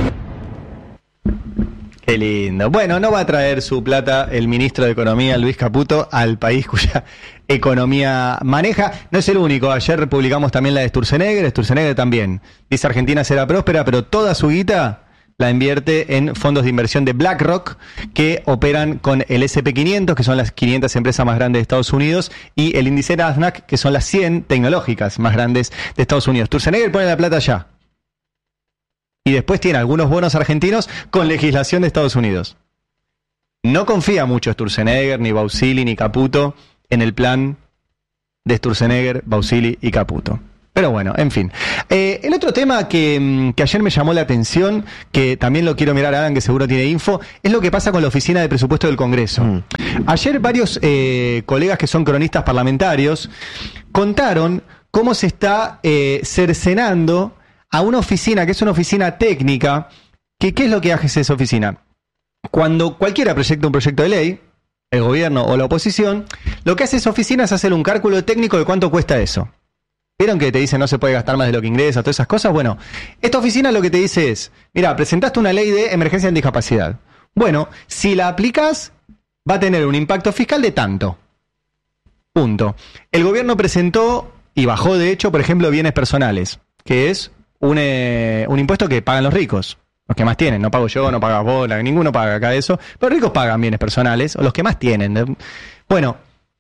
Qué lindo. Bueno, no va a traer su plata el ministro de Economía, Luis Caputo, al país cuya economía maneja. No es el único. Ayer publicamos también la de Sturzenegger. Sturzenegger también dice Argentina será próspera, pero toda su guita la invierte en fondos de inversión de BlackRock que operan con el ese pe quinientos, que son las quinientas empresas más grandes de Estados Unidos, y el índice Nasdaq, que son las cien tecnológicas más grandes de Estados Unidos. Sturzenegger pone la plata allá. Y después tiene algunos bonos argentinos con legislación de Estados Unidos. No confía mucho Sturzenegger, ni Bausili, ni Caputo en el plan de Sturzenegger, Bausili y Caputo. Pero bueno, en fin. Eh, el otro tema que, que ayer me llamó la atención, que también lo quiero mirar a Adam, que seguro tiene info, es lo que pasa con la Oficina de Presupuesto del Congreso. Mm. Ayer varios eh, colegas que son cronistas parlamentarios contaron cómo se está eh, cercenando a una oficina que es una oficina técnica. Que, ¿Qué es lo que hace esa oficina? Cuando cualquiera proyecta un proyecto de ley, el gobierno o la oposición, lo que hace esa oficina es hacer un cálculo técnico de cuánto cuesta eso. ¿Vieron que te dicen no se puede gastar más de lo que ingresa, todas esas cosas? Bueno, esta oficina lo que te dice es, mira, presentaste una ley de emergencia en discapacidad. Bueno, si la aplicas, va a tener un impacto fiscal de tanto. Punto. El gobierno presentó y bajó, de hecho, por ejemplo, bienes personales, que es un, eh, un impuesto que pagan los ricos. Los que más tienen, no pago yo, no pagas vos, ninguno paga acá eso. Pero los ricos pagan bienes personales, o los que más tienen. Bueno,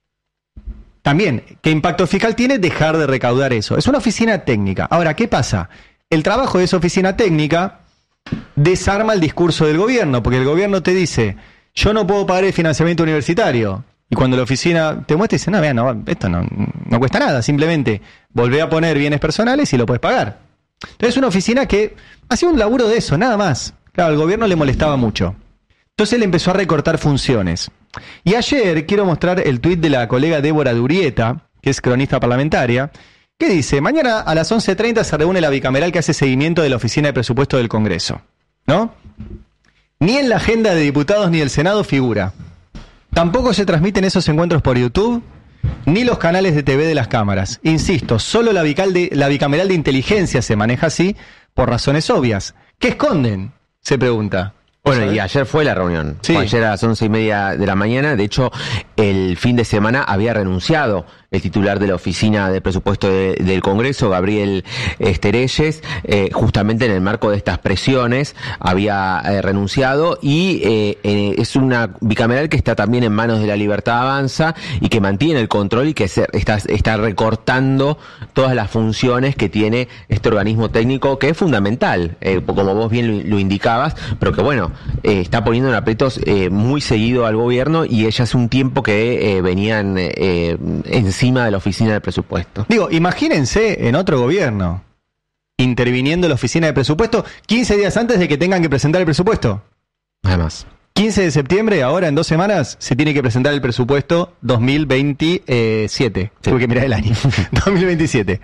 también, ¿qué impacto fiscal tiene dejar de recaudar eso? Es una oficina técnica. Ahora, ¿qué pasa? El trabajo de esa oficina técnica desarma el discurso del gobierno, porque el gobierno te dice, yo no puedo pagar el financiamiento universitario. Y cuando la oficina te muestra, dice, no, vean, no, esto no, no cuesta nada, simplemente volvé a poner bienes personales y lo puedes pagar. Entonces es una oficina que hacía un laburo de eso, nada más. Claro, al gobierno le molestaba mucho. Entonces él empezó a recortar funciones. Y ayer quiero mostrar el tuit de la colega Débora de Urrieta, que es cronista parlamentaria, que dice, mañana a las once treinta se reúne la bicameral que hace seguimiento de la Oficina de Presupuesto del Congreso. ¿No? Ni en la agenda de diputados ni del Senado figura. Tampoco se transmiten esos encuentros por YouTube, ni los canales de T V de las cámaras. Insisto, solo la, bical de, la bicameral de inteligencia se maneja así por razones obvias. ¿Qué esconden? Se pregunta. Bueno, y ayer fue la reunión. Sí. Fue ayer a las once y media de la mañana. De hecho, el fin de semana había renunciado el titular de la Oficina de Presupuesto de, del Congreso, Gabriel Esterelles, eh, justamente en el marco de estas presiones, había eh, renunciado y eh, eh, es una bicameral que está también en manos de La Libertad Avanza y que mantiene el control y que se, está, está recortando todas las funciones que tiene este organismo técnico, que es fundamental, eh, como vos bien lo, lo indicabas, pero que bueno, eh, está poniendo en aprietos eh, muy seguido al gobierno y ella hace un tiempo que eh, venían eh, en encima de la oficina de presupuesto. Digo, imagínense en otro gobierno interviniendo la oficina de presupuesto quince días antes de que tengan que presentar el presupuesto. Además. quince de septiembre, ahora en dos semanas, se tiene que presentar el presupuesto dos mil veintisiete. Sí. Tuve que mirar el año. dos mil veintisiete.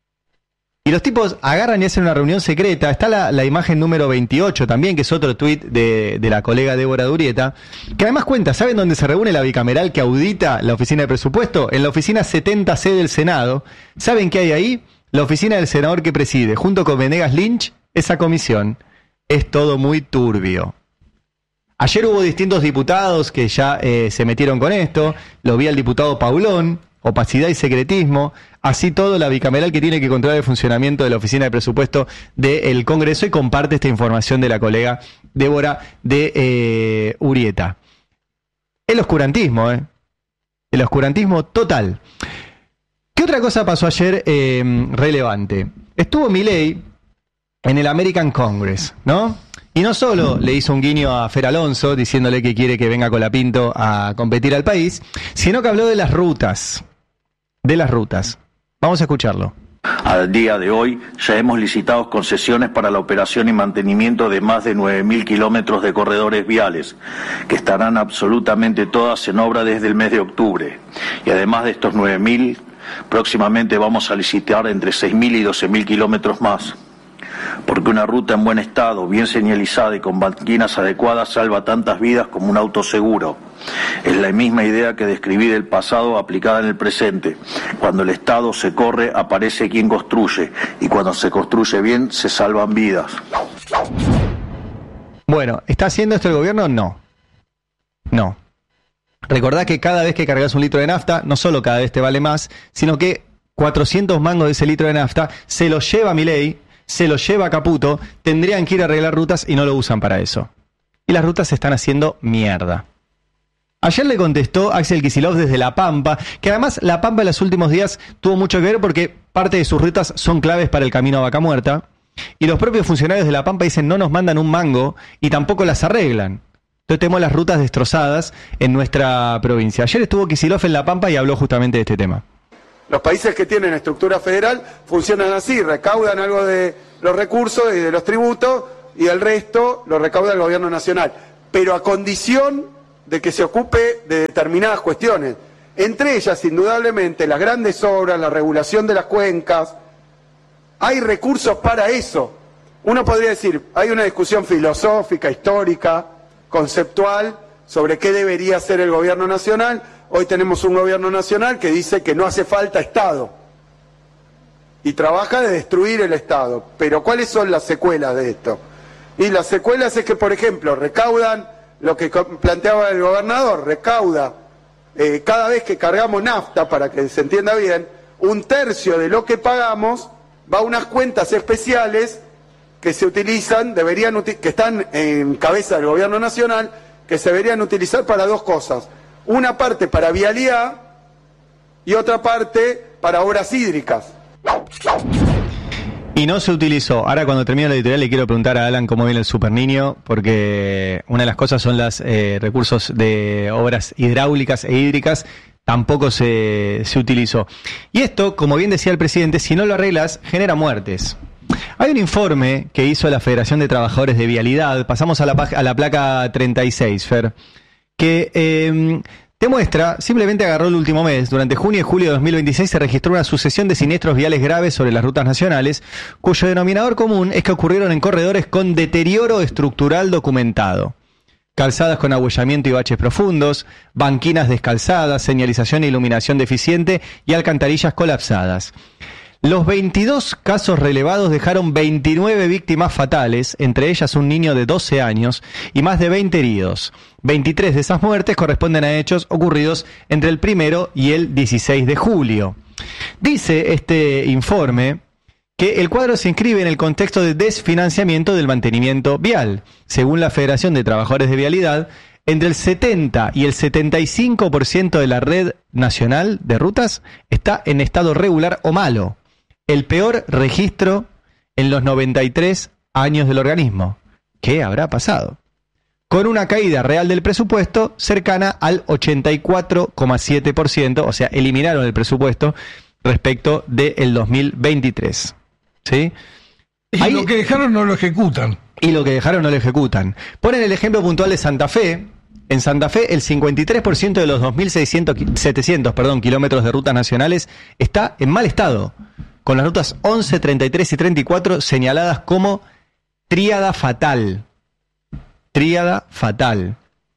Y los tipos agarran y hacen una reunión secreta. Está la, la imagen número veintiocho también, que es otro tuit de, de la colega Débora de Urrieta, que además cuenta, ¿saben dónde se reúne la bicameral que audita la oficina de presupuesto? En la oficina setenta C del Senado. ¿Saben qué hay ahí? La oficina del senador que preside, junto con Venegas Lynch, esa comisión. Es todo muy turbio. Ayer hubo distintos diputados que ya eh, se metieron con esto. Lo vi al diputado Paulón. Opacidad y secretismo, así todo la bicameral que tiene que controlar el funcionamiento de la oficina de presupuesto del Congreso, y comparte esta información de la colega Débora de eh, Urrieta. El oscurantismo, ¿eh? El oscurantismo total. ¿Qué otra cosa pasó ayer eh, relevante? Estuvo Milei en el American Congress, ¿no? Y no solo le hizo un guiño a Fer Alonso diciéndole que quiere que venga Colapinto a competir al país, sino que habló de las rutas. De las rutas. Vamos a escucharlo. Al día de hoy ya hemos licitado concesiones para la operación y mantenimiento de más de nueve mil kilómetros de corredores viales, que estarán absolutamente todas en obra desde el mes de octubre. Y además de estos nueve mil, próximamente vamos a licitar entre seis mil y doce mil kilómetros más. Porque una ruta en buen estado, bien señalizada y con banquinas adecuadas salva tantas vidas como un auto seguro. Es la misma idea que describí del pasado aplicada en el presente. Cuando el Estado se corre, aparece quien construye, y cuando se construye bien, se salvan vidas. Bueno, ¿está haciendo esto el gobierno? No. No. Recordá que cada vez que cargas un litro de nafta, no solo cada vez te vale más, sino que cuatrocientos mangos de ese litro de nafta se los lleva Milei, se lo lleva Caputo, tendrían que ir a arreglar rutas y no lo usan para eso. Y las rutas se están haciendo mierda. Ayer le contestó Axel Kicillof desde La Pampa, que además La Pampa en los últimos días tuvo mucho que ver porque parte de sus rutas son claves para el camino a Vaca Muerta, y los propios funcionarios de La Pampa dicen no nos mandan un mango y tampoco las arreglan. Entonces tenemos las rutas destrozadas en nuestra provincia. Ayer estuvo Kicillof en La Pampa y habló justamente de este tema. Los países que tienen estructura federal funcionan así, recaudan algo de los recursos y de los tributos y el resto lo recauda el gobierno nacional, pero a condición de que se ocupe de determinadas cuestiones. Entre ellas, indudablemente, las grandes obras, la regulación de las cuencas. Hay recursos para eso. Uno podría decir, hay una discusión filosófica, histórica, conceptual, sobre qué debería hacer el gobierno nacional. Hoy tenemos un gobierno nacional que dice que no hace falta Estado y trabaja de destruir el Estado. Pero ¿cuáles son las secuelas de esto? Y las secuelas es que, por ejemplo, recaudan lo que planteaba el gobernador, recauda eh, cada vez que cargamos nafta, para que se entienda bien, un tercio de lo que pagamos va a unas cuentas especiales que se utilizan, deberían uti- que están en cabeza del gobierno nacional, que se deberían utilizar para dos cosas. Una parte para vialidad y otra parte para obras hídricas. Y no se utilizó. Ahora, cuando termine la editorial, le quiero preguntar a Alan cómo viene el Super Niño, porque una de las cosas son los eh, recursos de obras hidráulicas e hídricas. Tampoco se, se utilizó. Y esto, como bien decía el presidente, si no lo arreglas, genera muertes. Hay un informe que hizo la Federación de Trabajadores de Vialidad, pasamos a la, a la placa treinta y seis, Fer, que eh, te muestra, simplemente agarró el último mes, durante junio y julio de dos mil veintiséis se registró una sucesión de siniestros viales graves sobre las rutas nacionales, cuyo denominador común es que ocurrieron en corredores con deterioro estructural documentado. Calzadas con abollamiento y baches profundos, banquinas descalzadas, señalización e iluminación deficiente y alcantarillas colapsadas. Los veintidós casos relevados dejaron veintinueve víctimas fatales, entre ellas un niño de doce años, y más de veinte heridos. veintitrés de esas muertes corresponden a hechos ocurridos entre el primero y el dieciséis de julio. Dice este informe que el cuadro se inscribe en el contexto de desfinanciamiento del mantenimiento vial. Según la Federación de Trabajadores de Vialidad, entre el setenta y el setenta y cinco por ciento de la red nacional de rutas está en estado regular o malo. El peor registro en los noventa y tres años del organismo. ¿Qué habrá pasado? Con una caída real del presupuesto cercana al ochenta y cuatro coma siete por ciento, o sea, eliminaron el presupuesto respecto del dos mil veintitrés. ¿Sí? Y Ahí, lo que dejaron no lo ejecutan. Y lo que dejaron no lo ejecutan. Ponen el ejemplo puntual de Santa Fe. En Santa Fe, el cincuenta y tres por ciento de los dos mil setecientos perdón, kilómetros de rutas nacionales está en mal estado, con las rutas once, treinta y tres y treinta y cuatro señaladas como tríada fatal. Tríada fatal.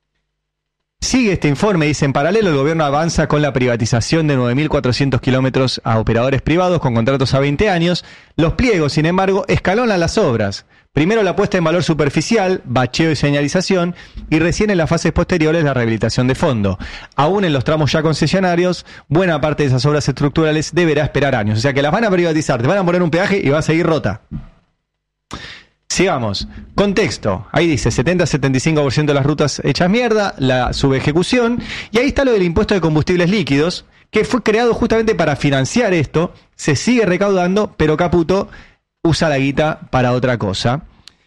Sigue este informe, dice, en paralelo el gobierno avanza con la privatización de nueve mil cuatrocientos kilómetros a operadores privados con contratos a veinte años. Los pliegos, sin embargo, escalonan las obras. Primero la puesta en valor superficial, bacheo y señalización, y recién en las fases posteriores la rehabilitación de fondo. Aún en los tramos ya concesionarios, buena parte de esas obras estructurales deberá esperar años. O sea que las van a privatizar, te van a poner un peaje y va a seguir rota. Sigamos. Contexto. Ahí dice setenta a setenta y cinco por ciento de las rutas hechas mierda, la subejecución, y ahí está lo del impuesto de combustibles líquidos, que fue creado justamente para financiar esto. Se sigue recaudando, pero Caputo usa la guita para otra cosa.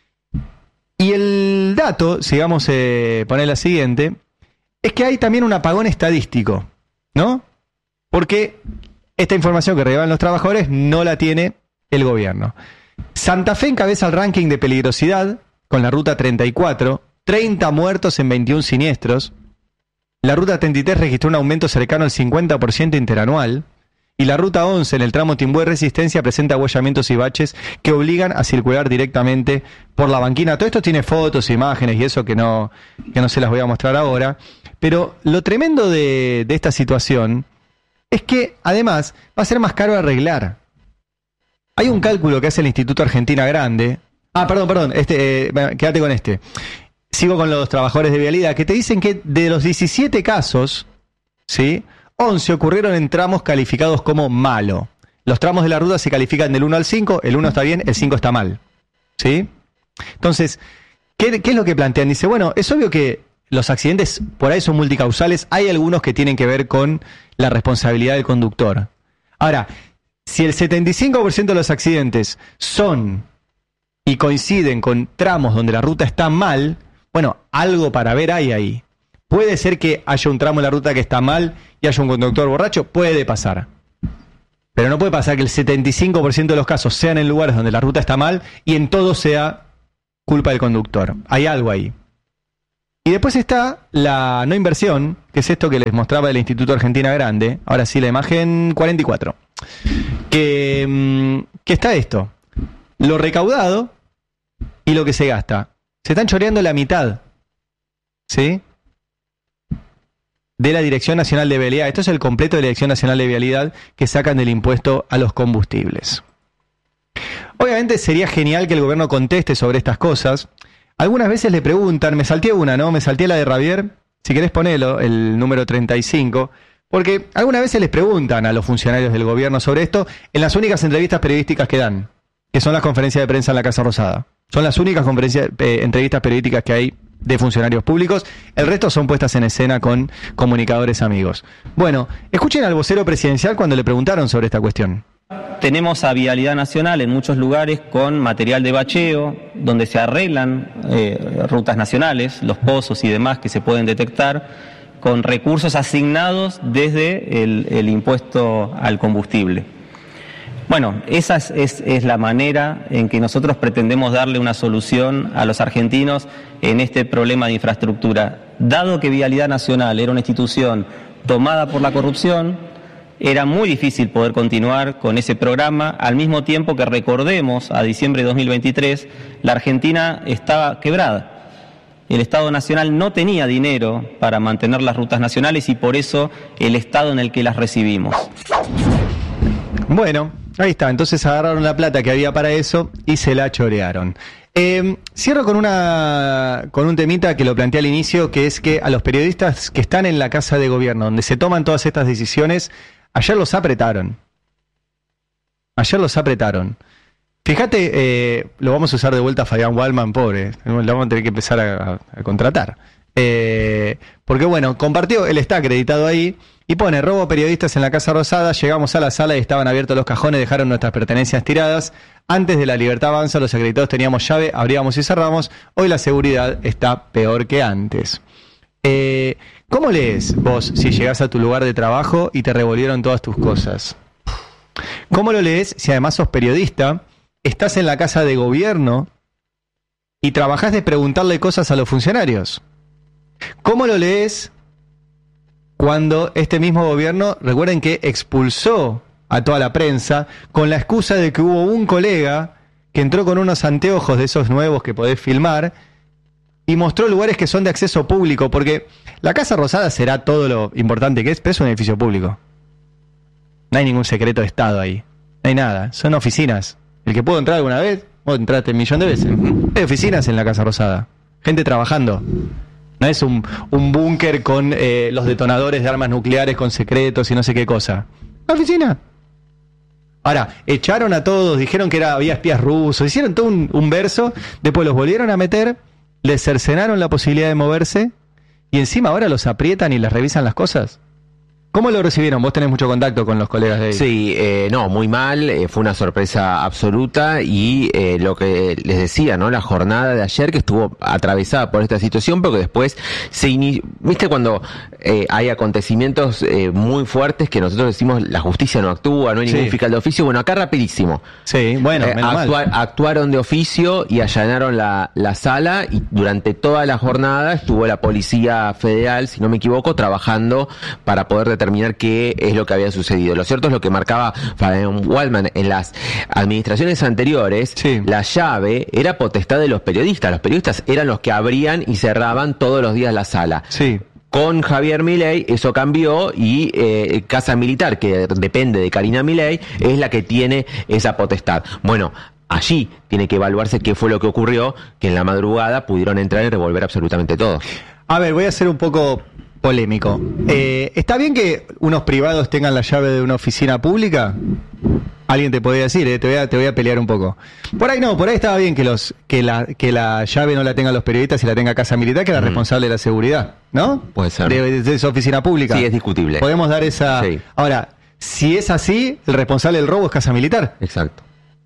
Y el dato, sigamos eh, poner la siguiente, es que hay también un apagón estadístico, ¿no? Porque esta información que relevan los trabajadores no la tiene el gobierno. Santa Fe encabeza el ranking de peligrosidad con la ruta treinta y cuatro, treinta muertos en veintiún siniestros. La ruta treinta y tres registró un aumento cercano al cincuenta por ciento interanual. Y la ruta once en el tramo Timbué Resistencia presenta abollamientos y baches que obligan a circular directamente por la banquina. Todo esto tiene fotos, imágenes y eso que no, que no se las voy a mostrar ahora. Pero lo tremendo de, de esta situación es que además va a ser más caro arreglar. Hay un cálculo que hace el Instituto Argentina Grande. Ah, perdón, perdón, este, eh, quédate con este. Sigo con los trabajadores de vialidad, que te dicen que de los diecisiete casos, ¿sí?, once ocurrieron en tramos calificados como malo. Los tramos de la ruta se califican del uno al cinco, el uno está bien, el cinco está mal. ¿Sí? Entonces, ¿qué, qué es lo que plantean? Dice, bueno, es obvio que los accidentes por ahí son multicausales, hay algunos que tienen que ver con la responsabilidad del conductor. Ahora, si el setenta y cinco por ciento de los accidentes son y coinciden con tramos donde la ruta está mal, bueno, algo para ver hay ahí. ¿Puede ser que haya un tramo en la ruta que está mal y haya un conductor borracho? Puede pasar. Pero no puede pasar que el setenta y cinco por ciento de los casos sean en lugares donde la ruta está mal y en todo sea culpa del conductor. Hay algo ahí. Y después está la no inversión, que es esto que les mostraba el Instituto Argentina Grande. Ahora sí, la imagen cuarenta y cuatro. Que, que está esto. Lo recaudado y lo que se gasta. Se están choreando la mitad. ¿Sí? De la Dirección Nacional de Vialidad. Esto es el completo de la Dirección Nacional de Vialidad que sacan del impuesto a los combustibles. Obviamente sería genial que el gobierno conteste sobre estas cosas. Algunas veces le preguntan, me salté una, ¿no? Me salté la de Javier, si querés ponelo, el número treinta y cinco, porque algunas veces les preguntan a los funcionarios del gobierno sobre esto en las únicas entrevistas periodísticas que dan, que son las conferencias de prensa en la Casa Rosada. Son las únicas conferencias, eh, entrevistas periodísticas que hay de funcionarios públicos. El resto son puestas en escena con comunicadores amigos. Bueno, escuchen al vocero presidencial cuando le preguntaron sobre esta cuestión. Tenemos a Vialidad Nacional en muchos lugares con material de bacheo, donde se arreglan eh, rutas nacionales, los pozos y demás que se pueden detectar, con recursos asignados desde el, el impuesto al combustible. Bueno, esa es, es, es la manera en que nosotros pretendemos darle una solución a los argentinos en este problema de infraestructura. Dado que Vialidad Nacional era una institución tomada por la corrupción, era muy difícil poder continuar con ese programa, al mismo tiempo que, recordemos, a diciembre de dos mil veintitrés, la Argentina estaba quebrada. El Estado Nacional no tenía dinero para mantener las rutas nacionales y por eso el Estado en el que las recibimos. Bueno, ahí está. Entonces agarraron la plata que había para eso y se la chorearon. Eh, cierro con una con un temita que lo planteé al inicio, que es que a los periodistas que están en la Casa de Gobierno, donde se toman todas estas decisiones, ayer los apretaron. Ayer los apretaron. Fíjate, eh, lo vamos a usar de vuelta a Fabián Wallman, pobre. Lo vamos a tener que empezar a, a, a contratar. Eh, porque bueno, compartió, él está acreditado ahí, y pone: robo periodistas en la Casa Rosada, llegamos a la sala y estaban abiertos los cajones, dejaron nuestras pertenencias tiradas. Antes de la Libertad Avanza, los acreditados teníamos llave, abríamos y cerramos. Hoy la seguridad está peor que antes. Eh, ¿Cómo lees vos si llegás a tu lugar de trabajo y te revolvieron todas tus cosas? ¿Cómo lo lees si además sos periodista, estás en la Casa de Gobierno y trabajás de preguntarle cosas a los funcionarios? ¿Cómo lo lees cuando este mismo gobierno, recuerden que expulsó a toda la prensa con la excusa de que hubo un colega que entró con unos anteojos de esos nuevos que podés filmar y mostró lugares que son de acceso público? Porque la Casa Rosada será todo lo importante que es, pero es un edificio público. No hay ningún secreto de Estado ahí. No hay nada. Son oficinas. El que pudo entrar alguna vez, vos entraste un millón de veces. Hay oficinas en la Casa Rosada. Gente trabajando. No es un, un búnker con eh, los detonadores de armas nucleares con secretos y no sé qué cosa. Una oficina. Ahora, echaron a todos, dijeron que era, había espías rusos, hicieron todo un, un verso, después los volvieron a meter, les cercenaron la posibilidad de moverse y encima ahora los aprietan y les revisan las cosas. ¿Cómo lo recibieron? Vos tenés mucho contacto con los colegas de ahí. Sí, eh, no, muy mal, eh, fue una sorpresa absoluta y eh, lo que les decía, ¿no? La jornada de ayer que estuvo atravesada por esta situación, porque después se inició, viste cuando eh, hay acontecimientos eh, muy fuertes que nosotros decimos la justicia no actúa, no hay ningún Sí. fiscal de oficio, bueno, acá rapidísimo. Sí, bueno, Eh, menos mal. actua- actuaron de oficio y allanaron la, la sala y durante toda la jornada estuvo la Policía Federal, si no me equivoco, trabajando para poder determinar qué es lo que había sucedido. Lo cierto es lo que marcaba Fabián Wallman en las administraciones anteriores, la llave era potestad de los periodistas. Los periodistas eran los que abrían y cerraban todos los días la sala. Sí. Con Javier Milei eso cambió y eh, Casa Militar, que depende de Karina Milei, es la que tiene esa potestad. Bueno, allí tiene que evaluarse qué fue lo que ocurrió, que en la madrugada pudieron entrar y revolver absolutamente todo. A ver, voy a ser un poco polémico. Eh, ¿Está bien que unos privados tengan la llave de una oficina pública? Alguien te podría decir, eh, te voy a, te voy a pelear un poco. Por ahí no, por ahí estaba bien que los que la que la llave no la tengan los periodistas y la tenga Casa Militar, que es la responsable de la seguridad, ¿no? Puede ser. De, de esa oficina pública. Sí, es discutible. Podemos dar esa... Sí. Ahora, si es así, el responsable del robo es Casa Militar. Exacto.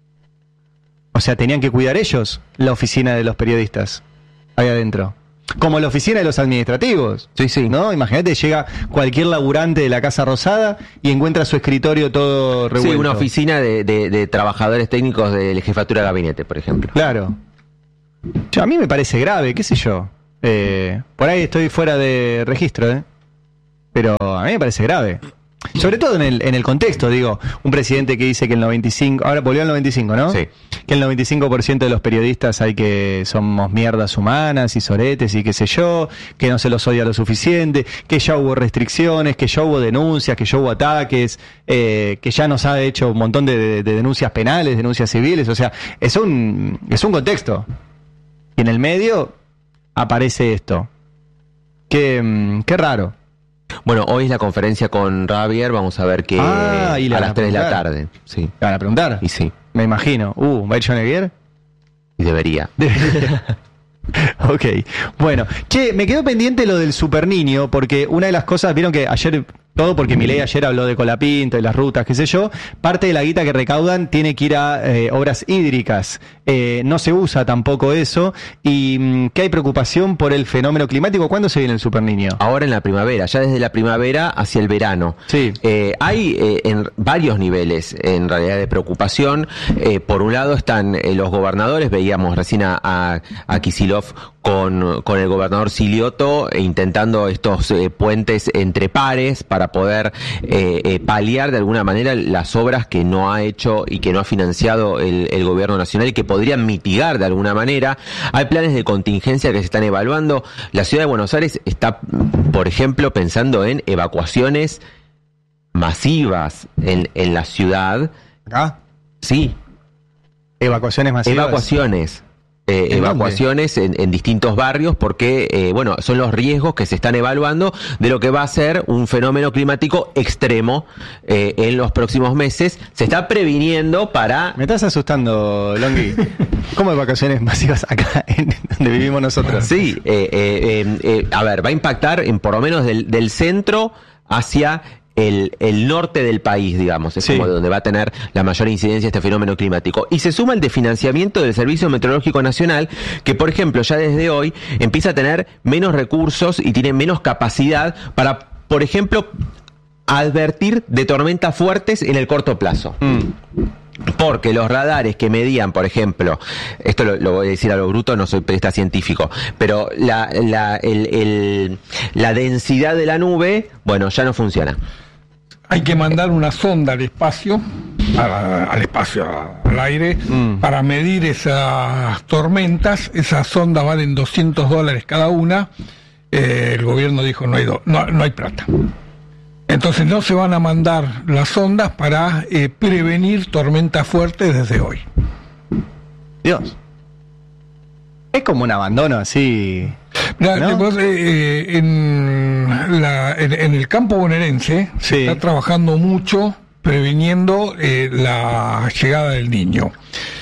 O sea, tenían que cuidar ellos la oficina de los periodistas ahí adentro. Como la oficina de los administrativos. Sí, sí. ¿No? Imagínate, llega cualquier laburante de la Casa Rosada y encuentra su escritorio todo revuelto. Sí, una oficina de, de, de trabajadores técnicos de la jefatura de gabinete, por ejemplo. Claro. Yo, a mí me parece grave, qué sé yo. Eh, por ahí estoy fuera de registro, ¿eh? Pero a mí me parece grave. Sobre todo en el, en el contexto, digo, un presidente que dice que el noventa y cinco, ahora volvió al noventa y cinco, ¿no? Sí. Que el noventa y cinco por ciento de los periodistas hay que somos mierdas humanas y soretes y qué sé yo, que no se los odia lo suficiente, que ya hubo restricciones, que ya hubo denuncias, que ya hubo ataques, eh, que ya nos ha hecho un montón de, de, de denuncias penales, denuncias civiles, o sea, es un, es un contexto. Y en el medio aparece esto. Qué, qué raro. Bueno, hoy es la conferencia con Javier, vamos a ver qué ah, y a las tres de la tarde. Sí. ¿Le van a preguntar? Y sí. Me imagino. Uh, ¿va a ir John Eguier? Y debería. Ok, bueno. Che, me quedó pendiente lo del super niño, porque una de las cosas, vieron que ayer, todo porque Milei ayer habló de Colapinto y las rutas, qué sé yo, parte de la guita que recaudan tiene que ir a eh, obras hídricas. Eh, no se usa tampoco eso, y mm, que hay preocupación por el fenómeno climático. ¿Cuándo se viene el super niño? Ahora en la primavera, ya desde la primavera hacia el verano. Sí. Eh, hay eh, en varios niveles, en realidad, de preocupación. Eh, por un lado están eh, los gobernadores, veíamos recién a, a, a Kicillof con, con el gobernador Silioto, eh, intentando estos eh, puentes entre pares para poder eh, eh, paliar de alguna manera las obras que no ha hecho y que no ha financiado el, el gobierno nacional y que podrían mitigar de alguna manera. Hay planes de contingencia que se están evaluando. La ciudad de Buenos Aires está, por ejemplo, pensando en evacuaciones masivas en, en la ciudad. ¿Acá? Sí. ¿Evacuaciones masivas? Evacuaciones. Eh, ¿En evacuaciones en, en distintos barrios porque, eh, bueno, son los riesgos que se están evaluando de lo que va a ser un fenómeno climático extremo eh, en los próximos meses. Se está previniendo para... Me estás asustando, Longhi. ¿Cómo evacuaciones masivas acá en donde vivimos nosotros? Sí, eh, eh, eh, a ver, va a impactar en por lo menos del, del centro hacia... El, el norte del país, digamos, es sí. como donde va a tener la mayor incidencia este fenómeno climático. Y se suma el de financiamiento del Servicio Meteorológico Nacional, que, por ejemplo, ya desde hoy empieza a tener menos recursos y tiene menos capacidad para, por ejemplo, advertir de tormentas fuertes en el corto plazo. Mm. Porque los radares que medían, por ejemplo, esto lo, lo voy a decir a lo bruto, no soy periodista científico, pero la, la, el, el, la densidad de la nube, bueno, ya no funciona. Hay que mandar una sonda al espacio, a, al espacio, al aire, mm. para medir esas tormentas. Esas sondas valen doscientos dólares cada una. Eh, el gobierno dijo no hay, do, no, no hay plata. Entonces no se van a mandar las sondas para eh, prevenir tormentas fuertes desde hoy. Dios. Es como un abandono así. ¿no? Después, eh, en, la, en, en el campo bonaerense sí. se está trabajando mucho previniendo eh, la llegada del niño.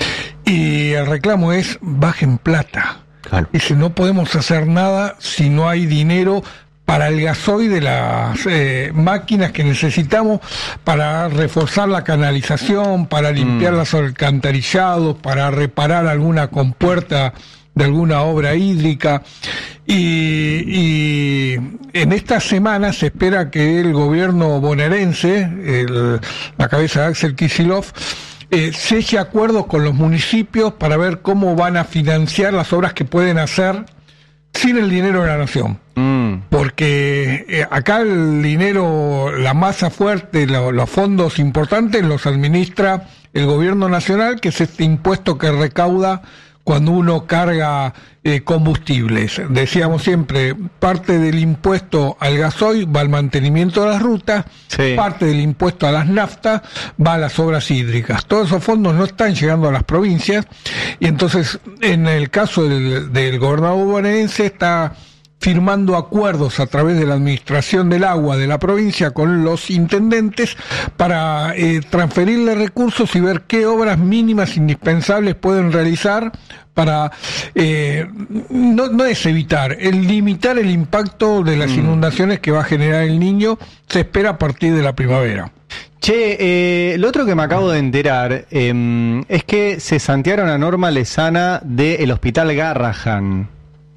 Y el reclamo es bajen plata. Claro. Dice, no podemos hacer nada si no hay dinero para el gasoil de las eh, máquinas que necesitamos para reforzar la canalización, para limpiar mm. los alcantarillados, para reparar alguna compuerta de alguna obra hídrica. Y, y en esta semana se espera que el gobierno bonaerense, el, la cabeza de Axel Kicillof, eh, selle acuerdos con los municipios para ver cómo van a financiar las obras que pueden hacer sin el dinero de la nación. Mm. Porque eh, acá el dinero, la masa fuerte, lo, los fondos importantes los administra el gobierno nacional, que es este impuesto que recauda cuando uno carga eh, combustibles. Decíamos siempre, parte del impuesto al gasoil va al mantenimiento de las rutas, sí. parte del impuesto a las naftas va a las obras hídricas. Todos esos fondos no están llegando a las provincias, y entonces en el caso del, del gobernador bonaerense está firmando acuerdos a través de la administración del agua de la provincia con los intendentes para eh, transferirle recursos y ver qué obras mínimas indispensables pueden realizar para, eh, no, no es evitar, el limitar el impacto de las mm. inundaciones que va a generar el Niño, se espera a partir de la primavera. Che, eh, lo otro que me acabo de enterar eh, es que se santearon a Norma Lezana del Hospital Garrahan.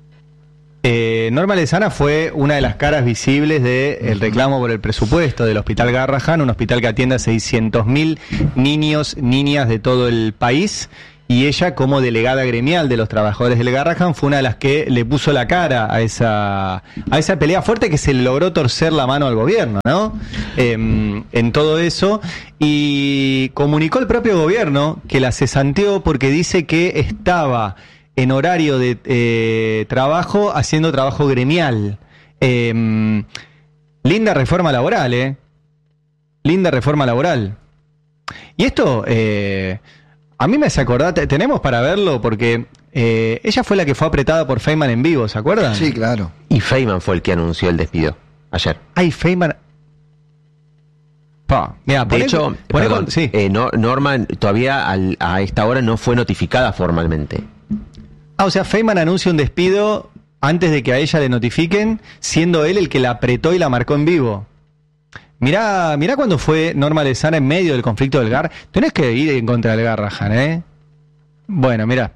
Eh, Norma Lezana fue una de las caras visibles del reclamo por el presupuesto del Hospital Garrahan, un hospital que atiende a seiscientos mil niños, niñas de todo el país, y ella, como delegada gremial de los trabajadores del Garrahan, fue una de las que le puso la cara a esa, a esa pelea fuerte que se le logró torcer la mano al gobierno, ¿no? Eh, en todo eso, y comunicó el propio gobierno que la cesanteó porque dice que estaba en horario de eh, trabajo haciendo trabajo gremial. Eh, linda reforma laboral, ¿eh? Linda reforma laboral. Y esto... Eh, a mí me hace acordar, tenemos para verlo, porque eh, ella fue la que fue apretada por Feynman en vivo, ¿se acuerdan? Sí, claro. Y Feynman fue el que anunció el despido ayer. Ay, Feynman... Pa, mira, de poné, hecho, poné perdón, con, sí. eh, no, Norma todavía al, a esta hora no fue notificada formalmente. Ah, o sea, Feynman anuncia un despido antes de que a ella le notifiquen, siendo él el que la apretó y la marcó en vivo. Mirá, mirá cuando fue Norma Lezana en medio del conflicto del Gar. Tenés que ir en contra del Garrahan, ¿eh? Bueno, mirá.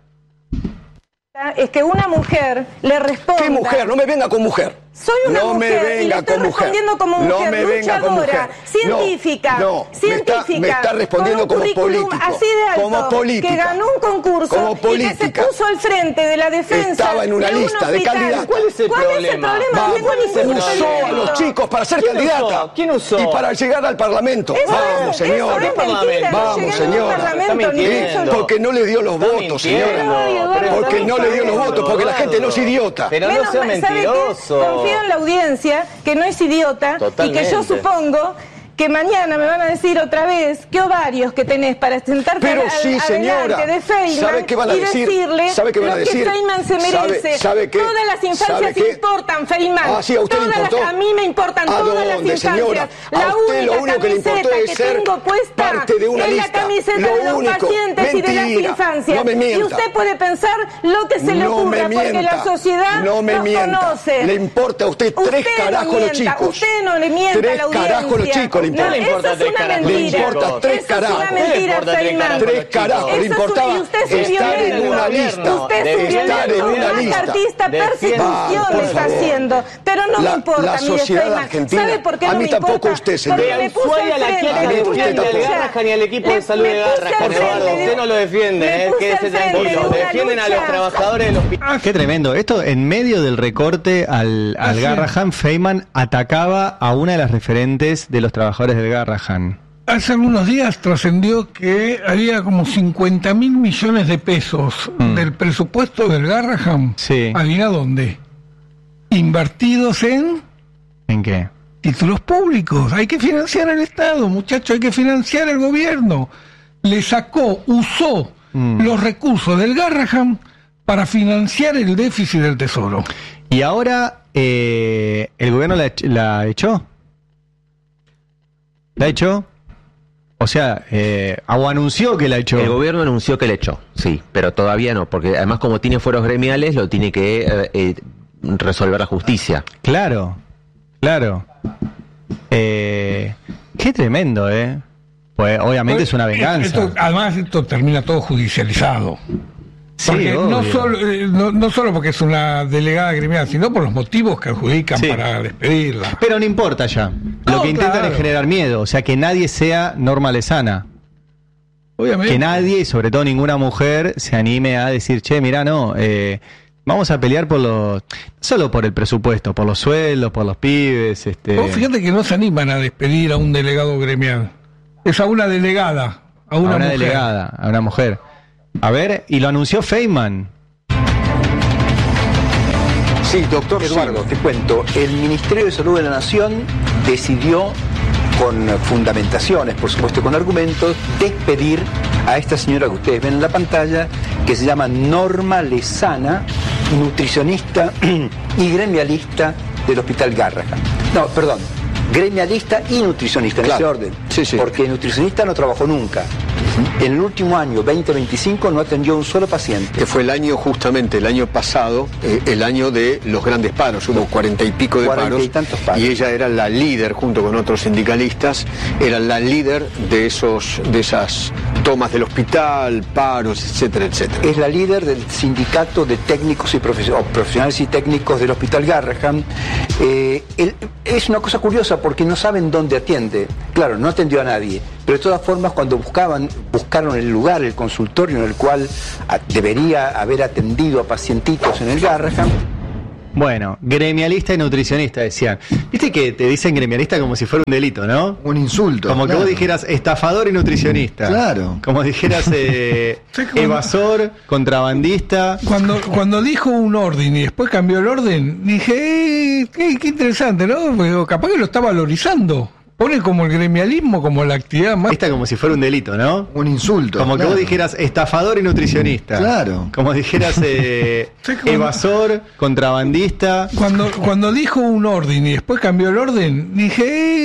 Es que una mujer le responda... ¿Qué mujer? No me venga con mujer. Soy una no mujer me venga y le estoy con mujer. respondiendo como mujer, no me venga con mujer. científica, no, no, científica, me está, me está respondiendo con un como político, así de alto, como política, que ganó un concurso como política, y que se puso al frente de la defensa. Estaba en una de un lista de candidatos. ¿Cuál es el ¿Cuál problema? Es el problema? ¿Cuál es el problema? Usó a los chicos para ser candidata. ¿Quién usó? Y para llegar al Parlamento. Eso Vamos, es, señora. eso es mentira, Vamos, no señora. Porque no le dio los votos, señora. Porque no le dio los votos, porque la gente no es idiota. Pero no sea mentiroso. Confío en la audiencia que no es idiota. Totalmente. Y que yo supongo que mañana me van a decir otra vez qué ovarios que tenés para sentarte Pero al, sí, adelante señora. de Feynman ¿Sabe qué van a y decir? decirle ¿Sabe qué van a lo decir? que Feynman se merece. ¿Sabe, sabe qué? Todas las infancias importan, Feynman. Ah, sí, a usted todas le importó. Las, a mí me importan ¿A todas dónde, las infancias. señora? La a usted única lo único que le importó camiseta es que ser tengo puesta parte de una es lista. la camiseta lo de los único. pacientes Mentira. y de las infancias. No me mienta. Y usted puede pensar lo que se le no ocurra, me porque mienta. la sociedad no me nos mienta. conoce. Le importa a usted tres Usted carajos no los mienta, chicos. Usted no le mienta tres a la audiencia. carajos los chicos le importa. No, le importa eso es una mentira. Le importa tres Eso carajos. es una mentira, Feynman. Tres carajos. Le importaba Y usted es un estar en violento. una lista. Usted es un Estar en violento, una un lista. macartista, persecución le está haciendo. Pero no me importa, la mire, sociedad Feynman. argentina. ¿Sabe por qué a no mí me tampoco importa? usted, Porque señora. me puse Ushuaia al la frente. quiere A mí defiende usted ni al tampoco. Garrahan ni al equipo Le- de salud de me puse Garrahan, al frente Eduardo. de- Usted no lo defiende, me eh, puse quédese al frente tranquilo. de una Defienden a los lucha. trabajadores del hospital. Qué tremendo. Esto en medio del recorte al, al Así es. Garrahan, Feynman atacaba a una de las referentes de los trabajadores del Garrahan. Hace algunos días trascendió que había como cincuenta mil millones de pesos Mm. del presupuesto del Garrahan. Sí. ¿Adivina dónde? Invertidos en ¿En qué? títulos públicos. Hay que financiar al Estado, muchachos, hay que financiar al gobierno. Le sacó, usó Mm. los recursos del Garrahan para financiar el déficit del Tesoro. Y ahora eh, el gobierno la, ech- la echó. ¿La echó? O sea, eh, o anunció que la echó. El gobierno anunció que le echó, sí, pero todavía no, porque además como tiene fueros gremiales, lo tiene que eh, eh, resolver la justicia. Claro, claro. Eh, qué tremendo, ¿eh? Pues obviamente es una venganza. Esto- además, esto termina todo judicializado. Sí, Porque no obvio. solo, eh, no, no solo porque es una delegada gremial, sino por los motivos que adjudican Sí. para despedirla. Pero no importa ya. Lo No, que intentan claro. es generar miedo. O sea, que nadie sea Norma Lezana. Obviamente. Que nadie, y sobre todo ninguna mujer, se anime a decir, che, mirá, no, eh, vamos a pelear por los... No solo por el presupuesto, por los sueldos, por los pibes. Este... Vos fíjate que no se animan a despedir a un delegado gremial. Es a una delegada, a una, a una mujer. delegada, a una mujer. A ver, y lo anunció Feynman. Sí, doctor Eduardo, te cuento. El Ministerio de Salud de la Nación decidió, con fundamentaciones, por supuesto, con argumentos, despedir a esta señora que ustedes ven en la pantalla, que se llama Norma Lezana, nutricionista y gremialista del Hospital Garrahan. No, perdón, gremialista y nutricionista, en Claro. ese orden. Porque nutricionista no trabajó nunca. En el último año, veinte veinticinco, no atendió a un solo paciente. Que fue el año, justamente, el año pasado, eh, el año de los grandes paros. Hubo cuarenta y pico de Cuarenta paros. y tantos paros. Y ella era la líder, junto con otros sindicalistas, era la líder de esos, de esas tomas del hospital, paros, etcétera, etcétera. Es la líder del sindicato de técnicos y profesio- profesionales y técnicos del Hospital Garrahan. Eh, él- es una cosa curiosa porque no saben dónde atiende. Claro, no atendió a nadie, pero de todas formas cuando buscaban, buscaron el lugar, el consultorio en el cual a- debería haber atendido a pacientitos en el Garrahan. Bueno, gremialista y nutricionista decían. Viste que te dicen gremialista como si fuera un delito, ¿no? Un insulto. Como claro. que vos dijeras estafador y nutricionista. Claro. Como dijeras eh, evasor, contrabandista. Cuando, cuando dijo un orden y después cambió el orden, dije, eh, qué, qué interesante, ¿no? Porque capaz que lo está valorizando. Pone como el gremialismo, como la actividad más... Esta como si fuera un delito, ¿no? Un insulto. Como claro. que vos dijeras estafador y nutricionista. Claro. Como dijeras eh, evasor, contrabandista. Cuando, cuando dijo un orden y después cambió el orden, dije,